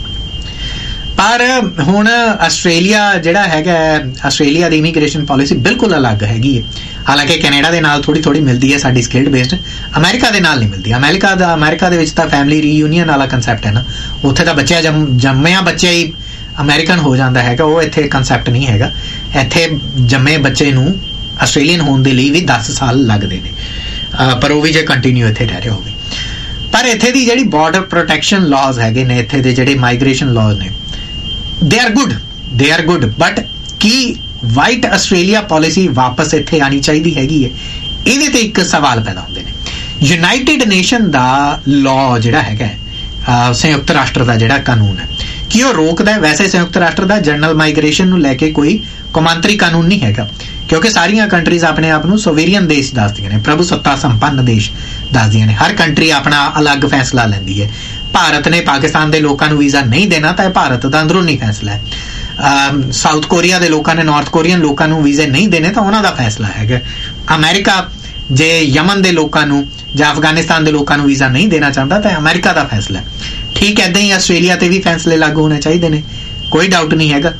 ਪਰ ਹੁਣ ਆਸਟ੍ਰੇਲੀਆ ਜਿਹੜਾ ਹੈਗਾ, ਆਸਟ੍ਰੇਲੀਆ ਦੀ ਇਮੀਗ੍ਰੇਸ਼ਨ ਪਾਲਿਸੀ ਬਿਲਕੁਲ ਅਲੱਗ ਹੈਗੀ ਹੈ। ਹਾਲਾਂਕਿ ਕੈਨੇਡਾ ਦੇ ਨਾਲ ਥੋੜੀ ਥੋੜੀ ਮਿਲਦੀ ਹੈ ਸਾਡੀ ਸਕਿਲਡ ਬੇਸਡ, ਅਮਰੀਕਾ ਦੇ ਨਾਲ ਨਹੀਂ ਮਿਲਦੀ। ਅਮਰੀਕਾ ਦਾ ਅਮਰੀਕਾ ਦੇ ਵਿੱਚ ਤਾਂ ਫੈਮਿਲੀ ਰੀਯੂਨੀਅਨ ਵਾਲਾ ਕੰਸੈਪਟ ਹੈ ਨਾ, ਉੱਥੇ ਤਾਂ ਬੱਚਿਆ ਜੰਮ ਜੰਮਿਆ ਬੱਚਾ ਹੀ ਅਮਰੀਕਨ ਹੋ ਜਾਂਦਾ ਹੈਗਾ, ਉਹ ਇੱਥੇ ਕੰਸੈਪਟ ਨਹੀਂ ਹੈਗਾ। ਇੱਥੇ ਜੰਮੇ ਬੱਚੇ ਨੂੰ ਆਸਟ੍ਰੇਲੀਅਨ ਹੋਣ ਦੇ ਲਈ ਵੀ ਦਸ ਸਾਲ ਲੱਗਦੇ ਨੇ, ਪਰ ਉਹ ਵੀ ਜੇ ਕੰਟੀਨਿਊ ਇੱਥੇ ਰਹਿ ਰਿਹਾ ਹੋਵੇ। ਪਰ ਇੱਥੇ ਦੀ ਜਿਹੜੀ ਬਾਰਡਰ ਪ੍ਰੋਟੈਕਸ਼ਨ ਲਾਜ਼ ਹੈਗੇ ਨੇ, ਇੱਥੇ ਦੇ ਜਿਹੜੇ ਮਾਈਗ੍ਰੇਸ਼ਨ ਲਾਜ਼ ਨੇ, they are good they are good but Ki white Australia policy ਵਾਪਸ ਇੱਥੇ ਆਣੀ ਚਾਹੀਦੀ ਹੈਗੀ ਹੈ? ਇਹਦੇ ਤੇ ਇੱਕ ਸਵਾਲ ਪੈਦਾ ਹੁੰਦੇ ਨੇ। ਯੂਨਾਈਟਿਡ ਨੇਸ਼ਨ ਦਾ ਲਾਅ ਜਿਹੜਾ ਹੈਗਾ, ਸੰਯੁਕਤ ਰਾਸ਼ਟਰ ਦਾ ਜਿਹੜਾ ਕਾਨੂੰਨ ਹੈ, ਕੀ ਉਹ ਰੋਕਦਾ? ਵੈਸੇ ਸੰਯੁਕਤ ਰਾਸ਼ਟਰ ਦਾ ਜਨਰਲ ਮਾਈਗ੍ਰੇਸ਼ਨ ਨੂੰ ਲੈ ਕੇ ਕੋਈ ਕੌਮਾਂਤਰੀ ਕਾਨੂੰਨ ਨਹੀਂ ਹੈਗਾ, ਕਿਉਂਕਿ ਸਾਰੀਆਂ ਕੰਟਰੀਜ਼ ਆਪਣੇ ਆਪ ਨੂੰ ਸੋਵੇਰੀਅਨ ਦੇਸ਼ ਦੱਸਦੀਆਂ ਨੇ, ਪ੍ਰਭੂ ਸੱਤਾ ਸੰਪੰਨ ਦੇਸ਼ ਦੱਸਦੀਆਂ ਨੇ। ਹਰ ਕੰਟਰੀ ਆਪਣਾ ਅਲੱਗ ਫੈਸਲਾ ਲੈਂਦੀ ਹੈ। ਭਾਰਤ ਨੇ ਪਾਕਿਸਤਾਨ ਦੇ ਲੋਕਾਂ ਨੂੰ ਵੀਜ਼ਾ ਨਹੀਂ ਦੇਣਾ ਤਾਂ ਇਹ ਭਾਰਤ ਦਾ ਅੰਦਰੂਨੀ ਫੈਸਲਾ ਹੈ। ਸਾਊਥ ਕੋਰੀਆ ਦੇ ਲੋਕਾਂ ਨੇ ਨਾਰਥ ਕੋਰੀਅਨ ਲੋਕਾਂ ਨੂੰ ਵੀਜ਼ੇ ਨਹੀਂ ਦੇਣੇ ਤਾਂ ਉਹਨਾਂ ਦਾ ਫੈਸਲਾ ਹੈਗਾ। ਅਮਰੀਕਾ ਜੇ ਯਮਨ ਦੇ ਲੋਕਾਂ ਨੂੰ ਜਾਂ ਅਫਗਾਨਿਸਤਾਨ ਦੇ ਲੋਕਾਂ ਨੂੰ ਵੀਜ਼ਾ ਨਹੀਂ ਦੇਣਾ ਚਾਹੁੰਦਾ ਤਾਂ ਅਮਰੀਕਾ ਦਾ ਫੈਸਲਾ ਹੈ। ਠੀਕ ਇੱਦਾਂ ਹੀ ਆਸਟ੍ਰੇਲੀਆ ਤੇ ਵੀ ਫੈਸਲੇ ਲਾਗੂ ਹੋਣੇ ਚਾਹੀਦੇ ਨੇ, ਕੋਈ ਡਾਊਟ ਨਹੀਂ ਹੈਗਾ।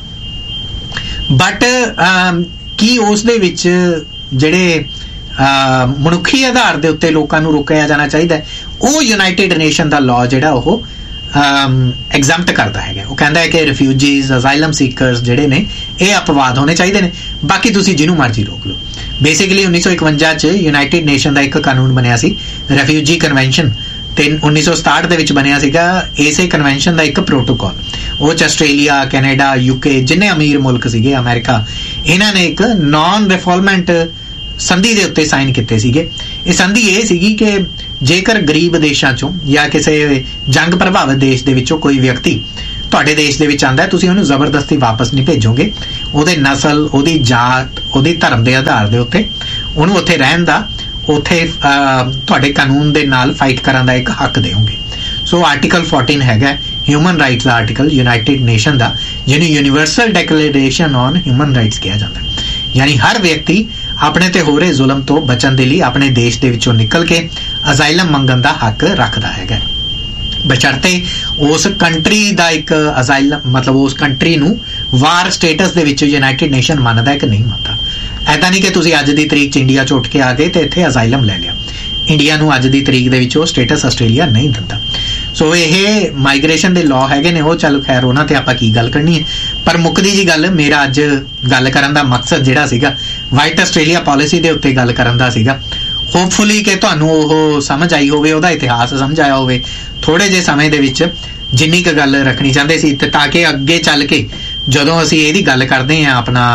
ਬਟ ਕੀ ਉਸ ਦੇ ਵਿੱਚ ਜਿਹੜੇ ਮਨੁੱਖੀ ਆਧਾਰ ਦੇ ਉੱਤੇ ਲੋਕਾਂ ਨੂੰ ਰੋਕਿਆ ਜਾਣਾ ਚਾਹੀਦਾ, ਉਹ ਯੂਨਾਈਟਿਡ ਨੇਸ਼ਨ ਦਾ ਲਾਅ ਜਿਹੜਾ ਉਹ ਐਗਜ਼ੈਂਪਟ ਕਰਦਾ ਹੈਗਾ। ਉਹ ਕਹਿੰਦਾ ਹੈ ਕਿ ਰਿਫਿਊਜੀਜ਼, ਅਸਾਈਲਮ ਸੀਕਰਸ ਜਿਹੜੇ ਨੇ ਇਹ ਅਪਵਾਦ ਹੋਣੇ ਚਾਹੀਦੇ ਨੇ, ਬਾਕੀ ਤੁਸੀਂ ਜਿਹਨੂੰ ਮਰਜ਼ੀ ਰੋਕ ਲਓ। ਬੇਸਿਕਲੀ ਉੱਨੀ ਸੌ ਇਕਵੰਜਾ 'ਚ ਯੂਨਾਈਟਿਡ ਨੇਸ਼ਨ ਦਾ ਇੱਕ ਕਾਨੂੰਨ ਬਣਿਆ ਸੀ, ਰਿਫਿਊਜੀ ਕਨਵੈਨਸ਼ਨ, ਤੇ ਉੱਨੀ ਸੌ ਸਤਾਹਠ ਦੇ ਵਿੱਚ ਬਣਿਆ ਸੀਗਾ ਇਸੇ ਕਨਵੈਨਸ਼ਨ ਦਾ ਇੱਕ ਪ੍ਰੋਟੋਕਾਲ। ਉਹ 'ਚ ਆਸਟ੍ਰੇਲੀਆ, ਕੈਨੇਡਾ, ਯੂਕੇ, ਜਿੰਨੇ ਅਮੀਰ ਮੁਲਕ ਸੀਗੇ, ਅਮਰੀਕਾ, ਇਹਨਾਂ ਨੇ ਇੱਕ ਨਾਨ ਰਿਫੋਲਮੈਂਟ ਸੰਧੀ ਦੇ ਉੱਤੇ ਸਾਈਨ ਕੀਤੇ ਸੀਗੇ। ਇਹ ਸੰਧੀ ਇਹ ਸੀਗੀ ਕਿ ਜੇਕਰ ਗਰੀਬ ਦੇਸ਼ਾਂ ਚੋਂ ਜਾਂ ਕਿਸੇ ਜੰਗ ਪ੍ਰਭਾਵਿਤ ਦੇਸ਼ ਦੇ ਵਿੱਚੋਂ ਕੋਈ ਵਿਅਕਤੀ ਤੁਹਾਡੇ ਦੇਸ਼ ਦੇ ਵਿੱਚ ਆਉਂਦਾ, ਤੁਸੀਂ ਉਹਨੂੰ ਜ਼ਬਰਦਸਤੀ ਵਾਪਸ ਨਹੀਂ ਭੇਜੋਗੇ। ਉਹਦੇ ਨਸਲ, ਉਹਦੀ ਜਾਤ, ਉਹਦੀ ਧਰਮ ਦੇ ਆਧਾਰ ਦੇ ਉੱਤੇ ਉਹਨੂੰ ਉੱਥੇ ਰਹਿਣ ਦਾ ਉੱਥੇ ਤੁਹਾਡੇ ਕਾਨੂੰਨ ਦੇ ਨਾਲ ਫਾਈਟ ਕਰਨ ਦਾ ਇੱਕ ਹੱਕ ਦੇਵੋਗੇ। ਸੋ ਆਰਟੀਕਲ ਚੌਦਾਂ ਹੈਗਾ ਹਿਊਮਨ ਰਾਈਟਸ ਦਾ ਆਰਟੀਕਲ, ਯੂਨਾਈਟਿਡ ਨੇਸ਼ਨ ਦਾ, ਜਿਹਨੂੰ universal declaration on human rights ਕਿਹਾ ਜਾਂਦਾ। ਯਾਨੀ ਹਰ ਵਿਅਕਤੀ ਆਪਣੇ ਤੇ ਹੋ ਰਹੇ ਜ਼ੁਲਮ ਤੋਂ ਬਚਣ ਦੇ ਲਈ ਆਪਣੇ ਦੇਸ਼ ਦੇ ਵਿੱਚੋਂ ਨਿਕਲ ਕੇ ਅਜ਼ਾਈਲਮ ਮੰਗਣ ਦਾ ਹੱਕ ਰੱਖਦਾ ਹੈਗਾ, ਬਸ਼ਰਤੇ ਉਸ ਕੰਟਰੀ ਦਾ ਇੱਕ ਅਜ਼ਾਈਲਮ ਮਤਲਬ ਉਸ ਕੰਟਰੀ ਨੂੰ ਵਾਰ ਸਟੇਟਸ ਦੇ ਵਿੱਚ ਯੂਨਾਈਟਿਡ ਨੇਸ਼ਨ ਮੰਨਦਾ ਕਿ ਨਹੀਂ ਮੰਨਦਾ। ਐਦਾਂ ਨਹੀਂ ਕਿ ਤੁਸੀਂ ਅੱਜ ਦੀ ਤਰੀਕ 'ਚ ਇੰਡੀਆ 'ਚ ਉੱਠ ਕੇ ਆ ਗਏ ਤੇ ਇੱਥੇ ਅਜ਼ਾਈਲਮ ਲੈ ਲਿਆ। ਇੰਡੀਆ ਨੂੰ ਅੱਜ ਦੀ ਤਰੀਕ ਦੇ ਵਿੱਚ ਉਹ ਸਟੇਟਸ ਆਸਟ੍ਰੇਲੀਆ ਨਹੀਂ ਦਿੰਦਾ। ਸੋ ਇਹ ਮਾਈਗ੍ਰੇਸ਼ਨ ਦੇ ਲਾਅ ਹੈਗੇ ਨੇ, ਉਹ ਚੱਲ ਖੈਰ ਉਹਨਾਂ ਤੇ ਆਪਾਂ ਕੀ ਗੱਲ ਕਰਨੀ ਹੈ। ਪਰ ਮੁੱਕਦੀ ਜੀ ਗੱਲ, ਮੇਰਾ ਅੱਜ ਗੱਲ ਕਰਨ ਦਾ ਮਕਸਦ ਜਿਹੜਾ ਸੀਗਾ ਵਾਈਟ ਆਸਟ੍ਰੇਲੀਆ ਪਾਲਿਸੀ ਦੇ ਉੱਤੇ ਗੱਲ ਕਰਨ ਦਾ ਸੀਗਾ। ਹੋਪਫੁਲੀ ਕਿ ਤੁਹਾਨੂੰ ਉਹ ਸਮਝ ਆਈ ਹੋਵੇ, ਉਹਦਾ ਇਤਿਹਾਸ ਸਮਝ ਆਇਆ ਹੋਵੇ ਥੋੜੇ ਜਿਹੇ ਸਮੇਂ ਦੇ ਵਿੱਚ, ਜਿੰਨੀ ਕੁ ਗੱਲ ਰੱਖਣੀ ਚਾਹੁੰਦੇ ਸੀ, ਤੇ ਤਾਂ ਕਿ ਅੱਗੇ ਚੱਲ ਕੇ ਜਦੋਂ ਅਸੀਂ ਇਹਦੀ ਗੱਲ ਕਰਦੇ ਹਾਂ ਆਪਣਾ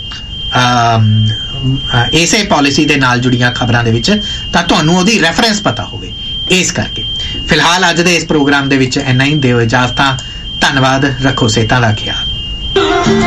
ਇਸੇ ਪਾਲਿਸੀ ਦੇ ਨਾਲ ਜੁੜੀਆਂ ਖਬਰਾਂ ਦੇ ਵਿੱਚ, ਤਾਂ ਤੁਹਾਨੂੰ ਉਹਦੀ ਰੈਫਰੈਂਸ ਪਤਾ ਹੋਵੇ। ਇਸ ਕਰਕੇ ਫਿਲਹਾਲ ਅੱਜ ਦੇ ਇਸ ਪ੍ਰੋਗਰਾਮ ਦੇ ਵਿੱਚ ਇੰਨਾ ਹੀ। ਦਿਓ ਇਜਾਜ਼ਤਾਂ। ਧੰਨਵਾਦ। ਰੱਖੋ ਸਿਹਤਾਂ ਦਾ ਖਿਆਲ।